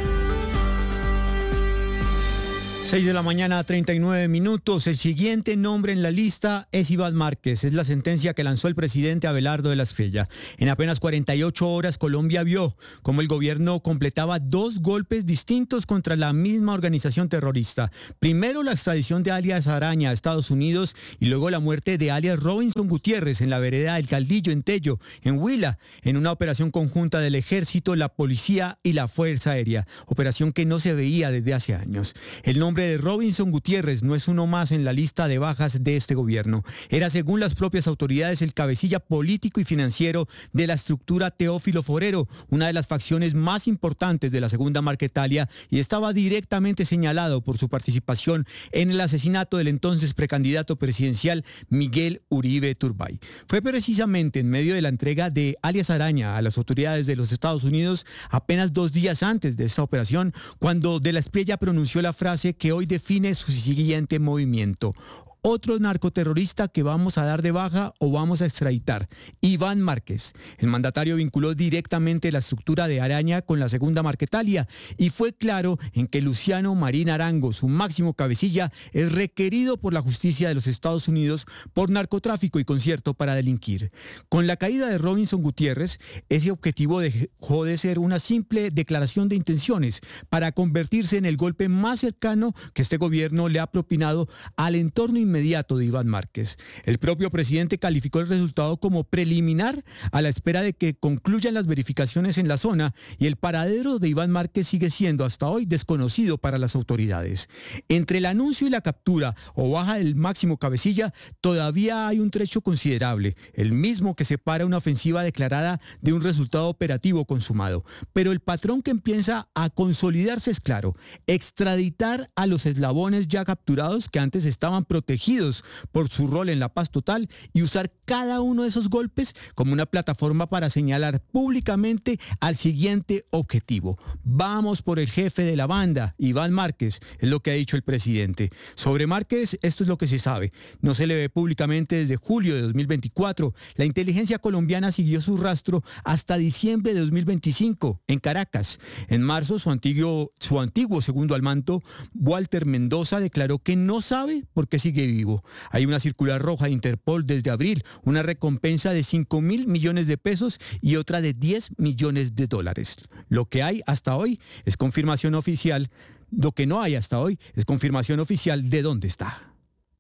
6 de la mañana, 39 minutos. El siguiente nombre en la lista es Iván Márquez. Es la sentencia que lanzó el presidente Abelardo de la Espriella. En apenas 48 horas, Colombia vio cómo el gobierno completaba 2 golpes distintos contra la misma organización terrorista. Primero, la extradición de alias Araña a Estados Unidos y luego la muerte de alias Robinson Gutiérrez en la vereda del Caldillo, en Tello, en Huila, en una operación conjunta del Ejército, la Policía y la Fuerza Aérea. Operación que no se veía desde hace años. El nombre de Robinson Gutiérrez no es uno más en la lista de bajas de este gobierno. Era, según las propias autoridades, el cabecilla político y financiero de la estructura Teófilo Forero, una de las facciones más importantes de la Segunda Marquetalia, y estaba directamente señalado por su participación en el asesinato del entonces precandidato presidencial Miguel Uribe Turbay. Fue precisamente en medio de la entrega de alias Araña a las autoridades de los Estados Unidos, apenas 2 días antes de esta operación, cuando de la Espriella pronunció la frase que hoy define su siguiente movimiento: otro narcoterrorista que vamos a dar de baja o vamos a extraditar, Iván Márquez. El mandatario vinculó directamente la estructura de Araña con la Segunda Marquetalia y fue claro en que Luciano Marín Arango, su máximo cabecilla, es requerido por la justicia de los Estados Unidos por narcotráfico y concierto para delinquir. Con la caída de Robinson Gutiérrez, ese objetivo dejó de ser una simple declaración de intenciones para convertirse en el golpe más cercano que este gobierno le ha propinado al entorno inmediato de Iván Márquez. El propio presidente calificó el resultado como preliminar a la espera de que concluyan las verificaciones en la zona, y el paradero de Iván Márquez sigue siendo hasta hoy desconocido para las autoridades. Entre el anuncio y la captura o baja del máximo cabecilla todavía hay un trecho considerable, el mismo que separa una ofensiva declarada de un resultado operativo consumado. Pero el patrón que empieza a consolidarse es claro: extraditar a los eslabones ya capturados que antes estaban protegidos por su rol en la paz total y usar cada uno de esos golpes como una plataforma para señalar públicamente al siguiente objetivo. Vamos por el jefe de la banda, Iván Márquez, es lo que ha dicho el presidente. Sobre Márquez, esto es lo que se sabe. No se le ve públicamente desde julio de 2024. La inteligencia colombiana siguió su rastro hasta diciembre de 2025 en Caracas. En marzo, su antiguo segundo al mando, Walter Mendoza, declaró que no sabe por qué sigue vivo. Hay una circular roja de Interpol desde abril, una recompensa de 5.000 millones de pesos y otra de 10 millones de dólares. Lo que hay hasta hoy es confirmación oficial. Lo que no hay hasta hoy es confirmación oficial de dónde está.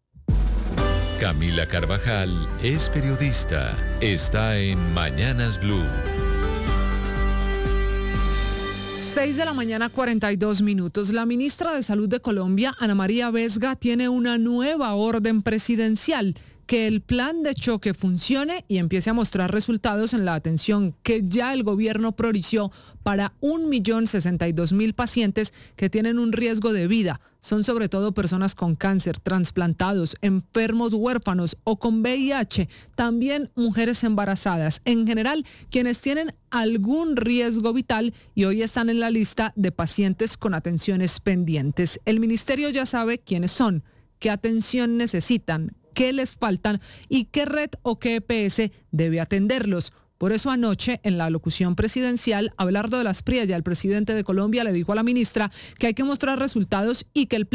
Camila Carvajal es periodista. Está en Mañanas Blue. 6 de la mañana, 42 minutos. La ministra de Salud de Colombia, Ana María Vesga, tiene una nueva orden presidencial: que el plan de choque funcione y empiece a mostrar resultados en la atención que ya el gobierno priorizó para 1.062.000 pacientes que tienen un riesgo de vida. Son sobre todo personas con cáncer, trasplantados, enfermos huérfanos o con VIH, también mujeres embarazadas, en general quienes tienen algún riesgo vital y hoy están en la lista de pacientes con atenciones pendientes. El ministerio ya sabe quiénes son, qué atención necesitan, qué les faltan y qué red o qué EPS debe atenderlos. Por eso anoche, en la alocución presidencial, Abelardo de la Espriella, el presidente de Colombia, le dijo a la ministra que hay que mostrar resultados y que el plan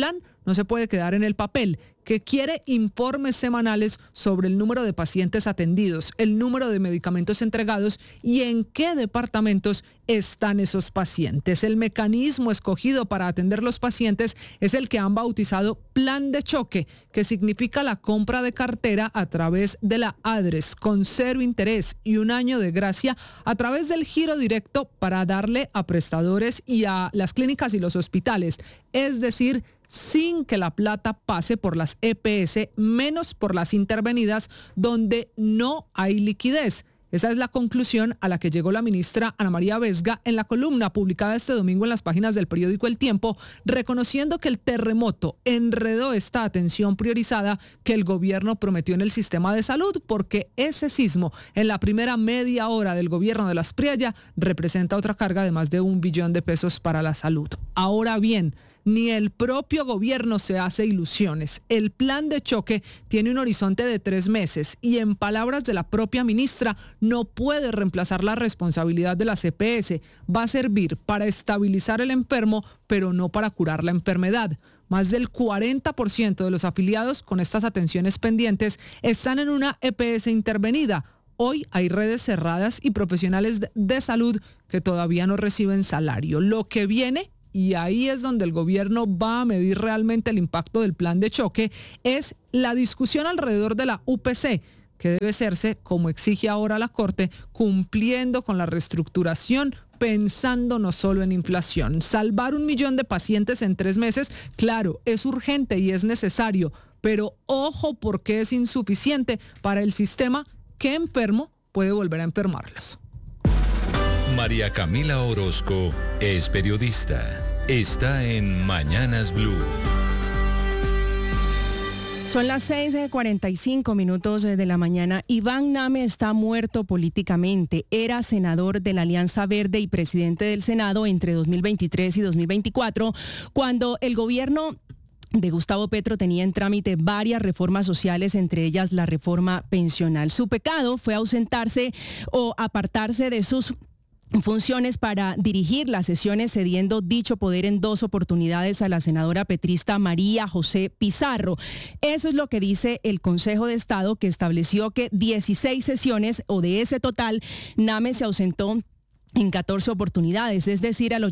no se puede quedar en el papel, que quiere informes semanales sobre el número de pacientes atendidos, el número de medicamentos entregados y en qué departamentos están esos pacientes. El mecanismo escogido para atender los pacientes es el que han bautizado Plan de Choque, que significa la compra de cartera a través de la ADRES con 0 interés y 1 año de gracia a través del giro directo para darle a prestadores y a las clínicas y los hospitales, es decir, sin que la plata pase por las EPS, menos por las intervenidas donde no hay liquidez. Esa es la conclusión a la que llegó la ministra Ana María Vesga en la columna publicada este domingo en las páginas del periódico El Tiempo, reconociendo que el terremoto enredó esta atención priorizada que el gobierno prometió en el sistema de salud, porque ese sismo en la primera media hora del gobierno de la Asprilla representa otra carga de más de 1 billón de pesos para la salud. Ahora bien, ni el propio gobierno se hace ilusiones. El plan de choque tiene un horizonte de 3 meses y, en palabras de la propia ministra, no puede reemplazar la responsabilidad de la EPS. Va a servir para estabilizar el enfermo, pero no para curar la enfermedad. Más del 40% de los afiliados con estas atenciones pendientes están en una EPS intervenida. Hoy hay redes cerradas y profesionales de salud que todavía no reciben salario. Lo que viene, y ahí es donde el gobierno va a medir realmente el impacto del plan de choque, es la discusión alrededor de la UPC, que debe hacerse, como exige ahora la Corte, cumpliendo con la reestructuración, pensando no solo en inflación. Salvar 1 millón de pacientes en 3 meses, claro, es urgente y es necesario, pero ojo, porque es insuficiente para el sistema que enfermo puede volver a enfermarlos. María Camila Orozco es periodista. Está en Mañanas Blue. Son las 6:45 de la mañana. Iván Name está muerto políticamente. Era senador de la Alianza Verde y presidente del Senado entre 2023 y 2024, cuando el gobierno de Gustavo Petro tenía en trámite varias reformas sociales, entre ellas la reforma pensional. Su pecado fue ausentarse o apartarse de sus funciones para dirigir las sesiones, cediendo dicho poder en 2 oportunidades a la senadora petrista María José Pizarro. Eso es lo que dice el Consejo de Estado, que estableció que 16 sesiones, o de ese total, Name se ausentó en 14 oportunidades, es decir, al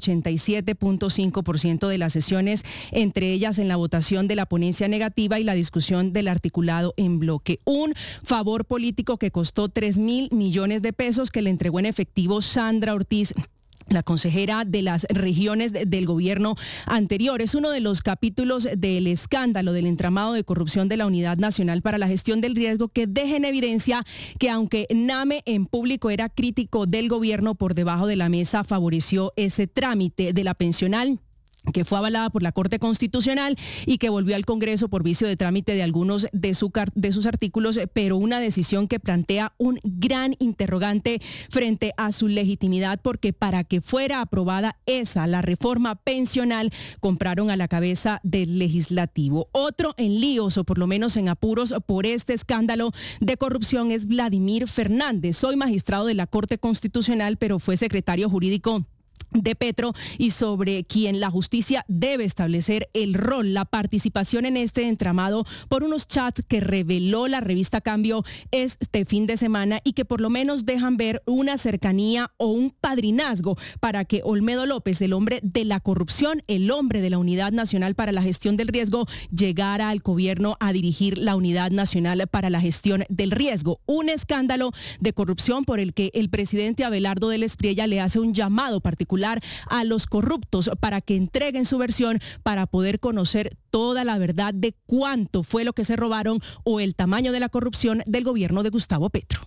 87.5% de las sesiones, entre ellas en la votación de la ponencia negativa y la discusión del articulado en bloque. Un favor político que costó 3.000 millones de pesos que le entregó en efectivo Sandra Ortiz, la consejera de las regiones del gobierno anterior. Es uno de los capítulos del escándalo del entramado de corrupción de la Unidad Nacional para la Gestión del Riesgo, que deja en evidencia que, aunque Name en público era crítico del gobierno, por debajo de la mesa favoreció ese trámite de la pensional, que fue avalada por la Corte Constitucional y que volvió al Congreso por vicio de trámite de algunos de sus artículos, pero una decisión que plantea un gran interrogante frente a su legitimidad, porque para que fuera aprobada la reforma pensional, compraron a la cabeza del legislativo. Otro en líos, o por lo menos en apuros, por este escándalo de corrupción es Vladimir Fernández. Soy magistrado de la Corte Constitucional, pero fue secretario jurídico de Petro, y sobre quien la justicia debe establecer el rol, la participación en este entramado por unos chats que reveló la revista Cambio este fin de semana, y que por lo menos dejan ver una cercanía o un padrinazgo para que Olmedo López, el hombre de la corrupción, el hombre de la Unidad Nacional para la Gestión del Riesgo, llegara al gobierno a dirigir la Unidad Nacional para la Gestión del Riesgo. Un escándalo de corrupción por el que el presidente Abelardo del Espriella le hace un llamado particular a los corruptos para que entreguen su versión, para poder conocer toda la verdad de cuánto fue lo que se robaron o el tamaño de la corrupción del gobierno de Gustavo Petro.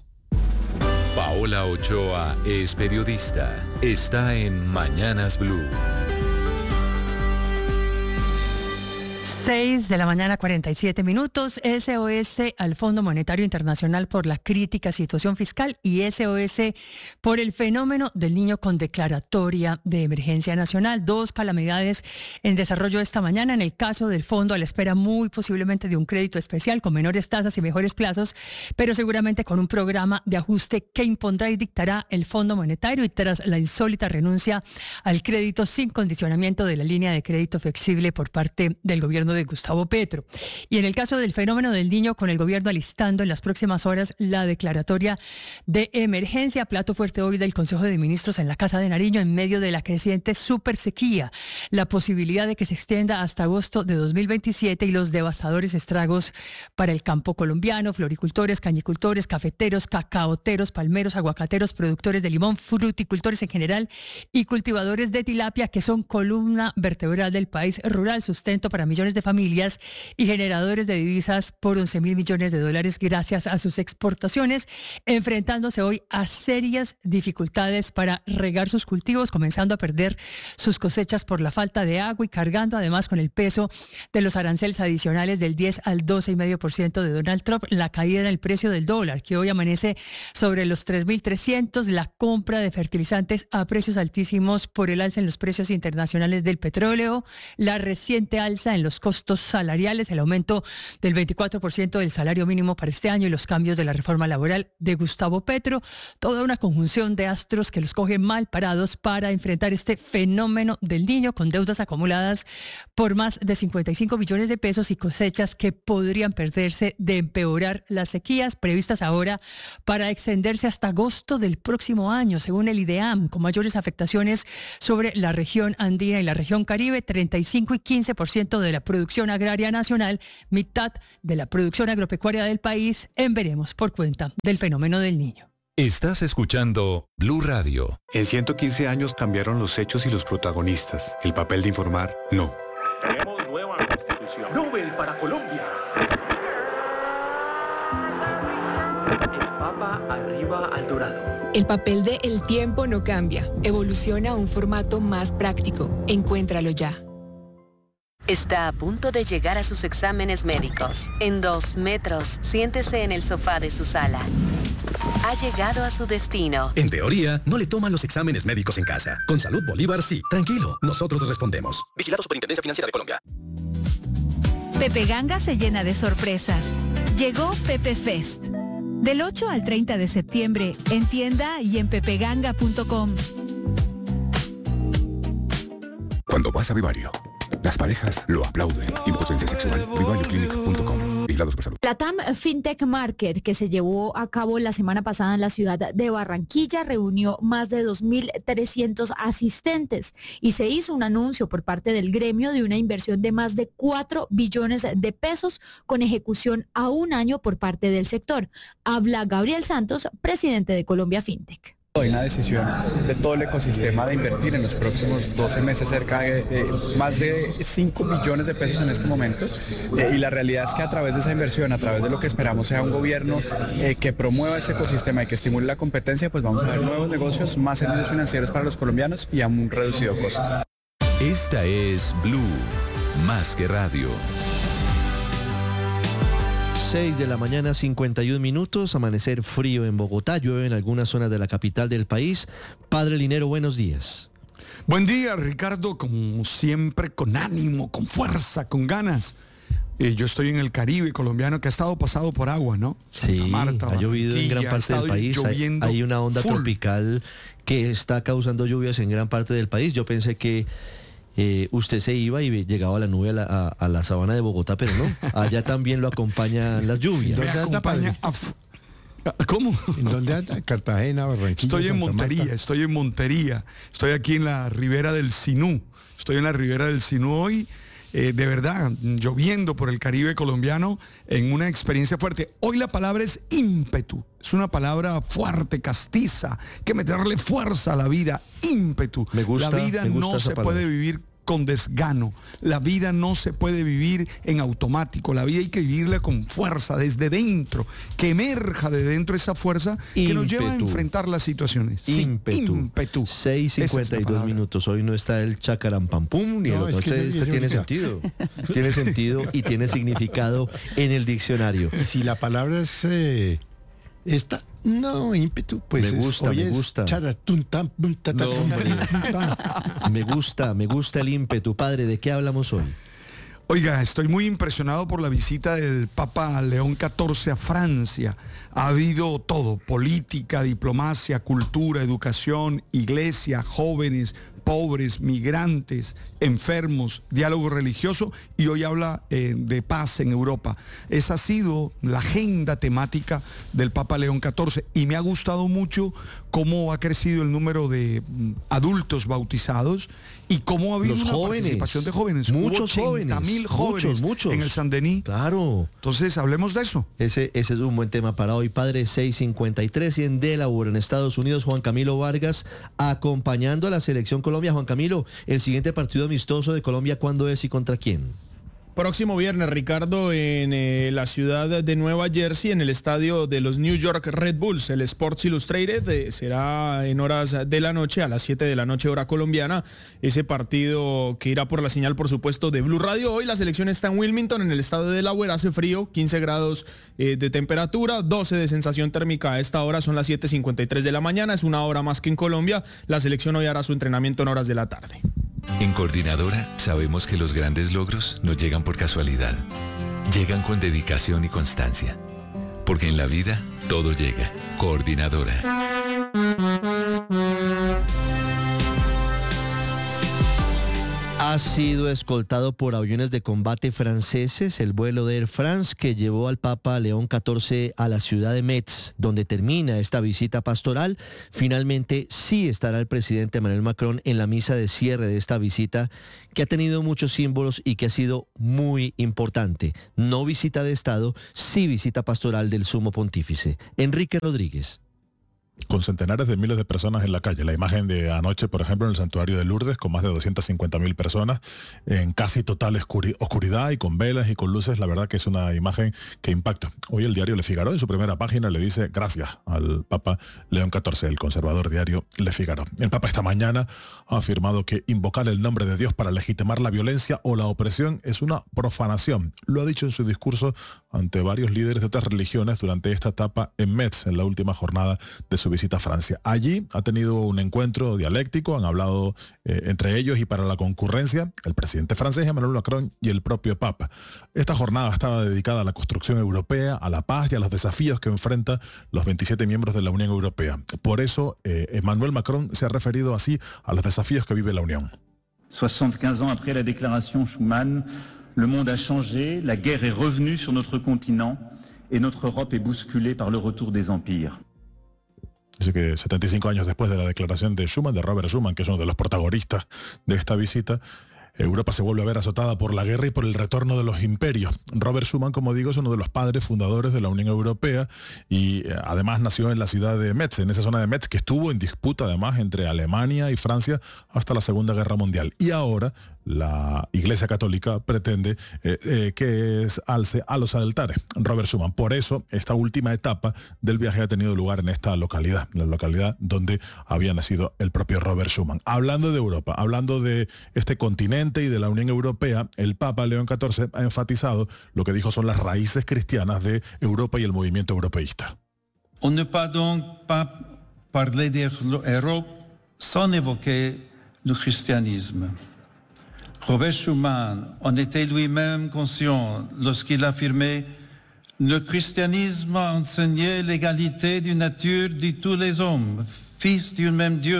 Paola Ochoa es periodista. Está en Mañanas Blue. 6:47 a.m. SOS al Fondo Monetario Internacional por la crítica situación fiscal y SOS por el fenómeno del niño con declaratoria de emergencia nacional. 2 calamidades en desarrollo esta mañana. En el caso del fondo, a la espera muy posiblemente de un crédito especial con menores tasas y mejores plazos, pero seguramente con un programa de ajuste que impondrá y dictará el Fondo Monetario, y tras la insólita renuncia al crédito sin condicionamiento de la línea de crédito flexible por parte del gobierno gobierno de Gustavo Petro. Y en el caso del fenómeno del Niño, con el gobierno alistando en las próximas horas la declaratoria de emergencia, plato fuerte hoy del Consejo de Ministros en la Casa de Nariño en medio de la creciente supersequía, la posibilidad de que se extienda hasta agosto de 2027 y los devastadores estragos para el campo colombiano, floricultores, cañicultores, cafeteros, cacaoteros, palmeros, aguacateros, productores de limón, fruticultores en general y cultivadores de tilapia, que son columna vertebral del país rural, sustento para millones de familias y generadores de divisas por 11.000 millones de dólares gracias a sus exportaciones, enfrentándose hoy a serias dificultades para regar sus cultivos, comenzando a perder sus cosechas por la falta de agua y cargando además con el peso de los aranceles adicionales del 10 al 12,5% de Donald Trump, la caída en el precio del dólar, que hoy amanece sobre los 3.300, la compra de fertilizantes a precios altísimos por el alza en los precios internacionales del petróleo, la reciente alza en los costos salariales, el aumento del 24% del salario mínimo para este año y los cambios de la reforma laboral de Gustavo Petro, toda una conjunción de astros que los cogen mal parados para enfrentar este fenómeno del Niño, con deudas acumuladas por más de 55 billones de pesos y cosechas que podrían perderse de empeorar las sequías previstas ahora para extenderse hasta agosto del próximo año, según el IDEAM, con mayores afectaciones sobre la región andina y la región Caribe, 35 y 15% de la producción agraria nacional, mitad de la producción agropecuaria del país, en veremos por cuenta del fenómeno del Niño. Estás escuchando Blue Radio. En 115 años cambiaron los hechos y los protagonistas. El papel de informar, no. Tenemos nueva constitución. Nobel para Colombia. El Papa arriba al dorado. El papel de El Tiempo no cambia. Evoluciona a un formato más práctico. Encuéntralo ya. Está a punto de llegar a sus exámenes médicos. En 2 metros, siéntese en el sofá de su sala. Ha llegado a su destino. En teoría, no le toman los exámenes médicos en casa. Con Salud Bolívar, sí. Tranquilo, nosotros respondemos. Vigilado Superintendencia Financiera de Colombia. Pepe Ganga se llena de sorpresas. Llegó Pepe Fest. Del 8 al 30 de septiembre, en tienda y en pepeganga.com. Cuando vas a Vivario, las parejas lo aplauden. Impotencia sexual. VivarioClinic.com. Vigilados por salud. La TAM FinTech Market, que se llevó a cabo la semana pasada en la ciudad de Barranquilla, reunió más de 2.300 asistentes y se hizo un anuncio por parte del gremio de una inversión de más de 4 billones de pesos con ejecución a 1 año por parte del sector. Habla Gabriel Santos, presidente de Colombia FinTech. Hay una decisión de todo el ecosistema de invertir en los próximos 12 meses cerca de más de 5 billones de pesos en este momento, y la realidad es que a través de esa inversión, a través de lo que esperamos sea un gobierno que promueva ese ecosistema y que estimule la competencia, pues vamos a ver nuevos negocios, más servicios financieros para los colombianos y a un reducido costo. Esta es Blue, más que radio. 6 de la mañana, 51 minutos, amanecer frío en Bogotá, llueve en algunas zonas de la capital del país. Padre Linero, buenos días. Buen día, Ricardo, como siempre, con ánimo, con fuerza, con ganas. Yo estoy en el Caribe colombiano, que ha estado pasado por agua, ¿no? Santa Marta, ha llovido en gran parte del país, hay una onda tropical que está causando lluvias en gran parte del país. Yo pensé que usted se iba y llegaba a la nube a la sabana de Bogotá, pero no, allá también lo acompañan las lluvias. ¿Dónde anda, padre? ¿Cómo? ¿En dónde anda? Cartagena, Barranquilla. Estoy en Montería, estoy aquí en la ribera del Sinú, hoy, de verdad, lloviendo por el Caribe colombiano en una experiencia fuerte. Hoy la palabra es ímpetu, es una palabra fuerte, castiza, que meterle fuerza a la vida, ímpetu. La vida no se puede vivir con desgano, la vida no se puede vivir en automático, la vida hay que vivirla con fuerza, desde dentro, que emerja de dentro esa fuerza que nos lleva a enfrentar las situaciones. Ímpetu. 6:52 minutos, hoy no está el chacarampampum, ni el otro, este tiene sentido, tiene sentido y tiene significado en el diccionario. Y si la palabra es esta, no, ímpetu, pues me gusta. Me gusta el ímpetu. Padre, ¿de qué hablamos hoy? Oiga, estoy muy impresionado por la visita del Papa León XIV a Francia. Ha habido todo: política, diplomacia, cultura, educación, iglesia, jóvenes, pobres, migrantes, enfermos, diálogo religioso, y hoy habla de paz en Europa. Esa ha sido la agenda temática del Papa León XIV, y me ha gustado mucho cómo ha crecido el número de adultos bautizados y cómo ha habido una participación de jóvenes. Muchos Hubo 80.000 jóvenes muchos. en el Saint-Denis. Claro. Entonces, hablemos de eso. Ese es un buen tema para hoy. Padre, 6:53, y en Delaware, en Estados Unidos, Juan Camilo Vargas acompañando a la selección Colombia. Juan Camilo, el siguiente partido amistoso de Colombia, ¿cuándo es y contra quién? Próximo viernes, Ricardo, en la ciudad de Nueva Jersey, en el estadio de los New York Red Bulls, el Sports Illustrated, será en horas de la noche, a las 7 de la noche hora colombiana, ese partido que irá por la señal, por supuesto, de Blue Radio. Hoy la selección está en Wilmington, en el estado de Delaware, hace frío, 15 grados de temperatura, 12 de sensación térmica a esta hora, son las 7:53 de la mañana, es una hora más que en Colombia. La selección hoy hará su entrenamiento en horas de la tarde. En Coordinadora sabemos que los grandes logros no llegan por casualidad. Llegan con dedicación y constancia. Porque en la vida todo llega. Coordinadora. Ha sido escoltado por aviones de combate franceses el vuelo de Air France que llevó al Papa León XIV a la ciudad de Metz, donde termina esta visita pastoral. Finalmente sí estará el presidente Emmanuel Macron en la misa de cierre de esta visita, que ha tenido muchos símbolos y que ha sido muy importante. No visita de Estado, sí visita pastoral del Sumo Pontífice. Enrique Rodríguez. Con centenares de miles de personas en la calle. La imagen de anoche, por ejemplo, en el santuario de Lourdes, con más de 250.000 personas, en casi total oscuridad y con velas y con luces, la verdad que es una imagen que impacta. Hoy el diario Le Figaro, en su primera página, le dice gracias al Papa León XIV, el conservador diario Le Figaro. El Papa esta mañana ha afirmado que invocar el nombre de Dios para legitimar la violencia o la opresión es una profanación. Lo ha dicho en su discurso ante varios líderes de otras religiones durante esta etapa en Metz, en la última jornada de su visita a Francia. Allí ha tenido un encuentro dialéctico, han hablado entre ellos y para la concurrencia el presidente francés Emmanuel Macron y el propio Papa. Esta jornada estaba dedicada a la construcción europea, a la paz y a los desafíos que enfrentan los 27 miembros de la Unión Europea. Por eso, Emmanuel Macron se ha referido así a los desafíos que vive la Unión. 75 ans après la déclaration Schuman, le monde a changé, la guerre est revenue sur notre continent et notre Europe est bousculée par le retour des empires. Dice que 75 años después de la declaración de Schuman, de Robert Schuman, que es uno de los protagonistas de esta visita, Europa se vuelve a ver azotada por la guerra y por el retorno de los imperios. Robert Schuman, como digo, es uno de los padres fundadores de la Unión Europea y además nació en la ciudad de Metz, en esa zona de Metz que estuvo en disputa además entre Alemania y Francia hasta la Segunda Guerra Mundial. Y ahora la Iglesia Católica pretende que alce a los altares Robert Schuman. Por eso, esta última etapa del viaje ha tenido lugar en esta localidad, la localidad donde había nacido el propio Robert Schuman. Hablando de Europa, hablando de este continente y de la Unión Europea, el Papa León XIV ha enfatizado lo que dijo son las raíces cristianas de Europa y el movimiento europeísta. On ne peut donc pas parler d'Europe sans évoquer le christianisme. Robert Schuman en était lui-même conscient lorsqu'il affirmait « Le christianisme a enseigné l'égalité d'une nature de tous les hommes, fils d'un même Dieu ».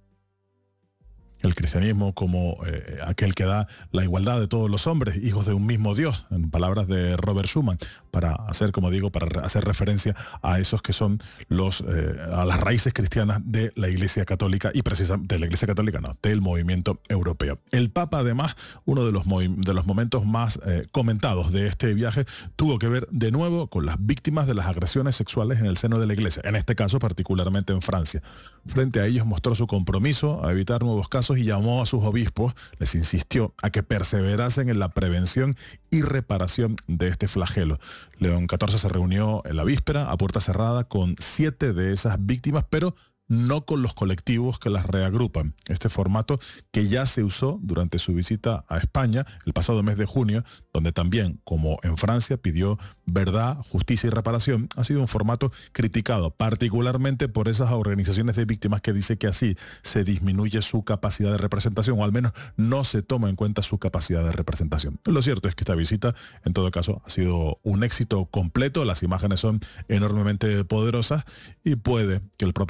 El cristianismo como aquel que da la igualdad de todos los hombres, hijos de un mismo Dios, en palabras de Robert Schuman, para hacer, como digo, para hacer referencia a esos que son a las raíces cristianas de la Iglesia Católica y precisamente de la Iglesia Católica, no, del movimiento europeo. El Papa, además, uno de los momentos más comentados de este viaje, tuvo que ver de nuevo con las víctimas de las agresiones sexuales en el seno de la Iglesia, en este caso particularmente en Francia. Frente a ellos mostró su compromiso a evitar nuevos casos y llamó a sus obispos, les insistió a que perseverasen en la prevención y reparación de este flagelo. León XIV se reunió en la víspera a puerta cerrada con 7 de esas víctimas, pero no con los colectivos que las reagrupan. Este formato que ya se usó durante su visita a España el pasado mes de junio, donde también, como en Francia, pidió verdad, justicia y reparación, ha sido un formato criticado, particularmente por esas organizaciones de víctimas que dice que así se disminuye su capacidad de representación, o al menos no se toma en cuenta su capacidad de representación. Lo cierto es que esta visita, en todo caso, ha sido un éxito completo, las imágenes son enormemente poderosas y puede que el propio Emmanuel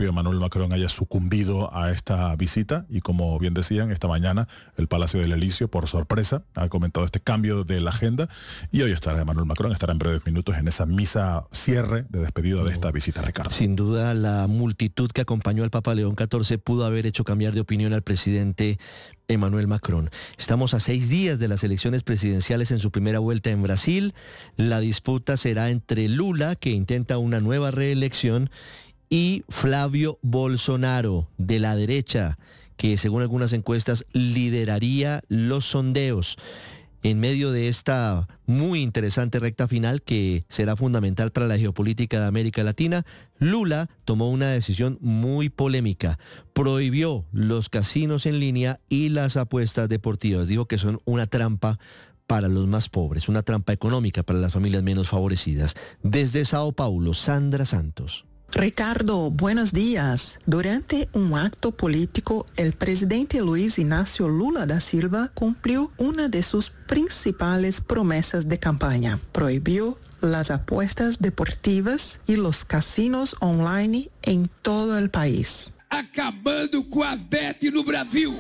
Macron haya sucumbido a esta visita y, como bien decían, esta mañana el Palacio del Elíseo, por sorpresa, ha comentado este cambio de la agenda y hoy estará Emmanuel Macron, estará en breves minutos en esa misa cierre de despedida de esta visita, Ricardo. Sin duda, la multitud que acompañó al Papa León XIV pudo haber hecho cambiar de opinión al presidente Emmanuel Macron. Estamos a 6 días de las elecciones presidenciales en su primera vuelta en Brasil. La disputa será entre Lula, que intenta una nueva reelección, y Flavio Bolsonaro, de la derecha, que según algunas encuestas lideraría los sondeos. En medio de esta muy interesante recta final que será fundamental para la geopolítica de América Latina, Lula tomó una decisión muy polémica. Prohibió los casinos en línea y las apuestas deportivas. Dijo que son una trampa para los más pobres, una trampa económica para las familias menos favorecidas. Desde Sao Paulo, Sandra Santos. Ricardo, buenos días. Durante un acto político, el presidente Luis Ignacio Lula da Silva cumplió una de sus principales promesas de campaña. Prohibió las apuestas deportivas y los casinos online en todo el país. Acabando com as bets no Brasil.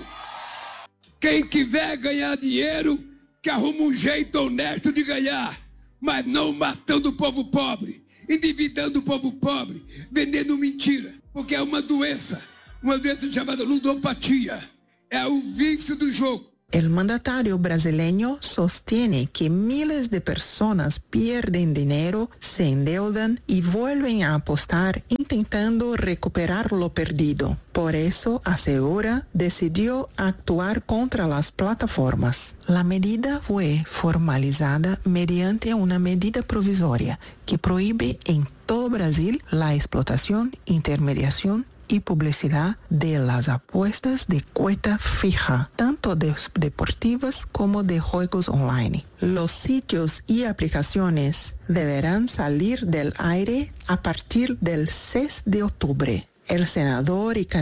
Quem quiser ganhar dinheiro, que arruma jeito honesto de ganhar, mas não matando o povo pobre, endividando o povo pobre, vendendo mentira, porque é uma doença chamada ludopatia, é o vício do jogo. El mandatario brasileño sostiene que miles de personas pierden dinero, se endeudan y vuelven a apostar intentando recuperar lo perdido. Por eso, asegura, decidió actuar contra las plataformas. La medida fue formalizada mediante una medida provisoria que prohíbe en todo Brasil la explotación, intermediación y publicidad de las apuestas de cuota fija, tanto deportivas como de juegos online. Los sitios y aplicaciones deberán salir del aire a partir del 6 de octubre. El senador y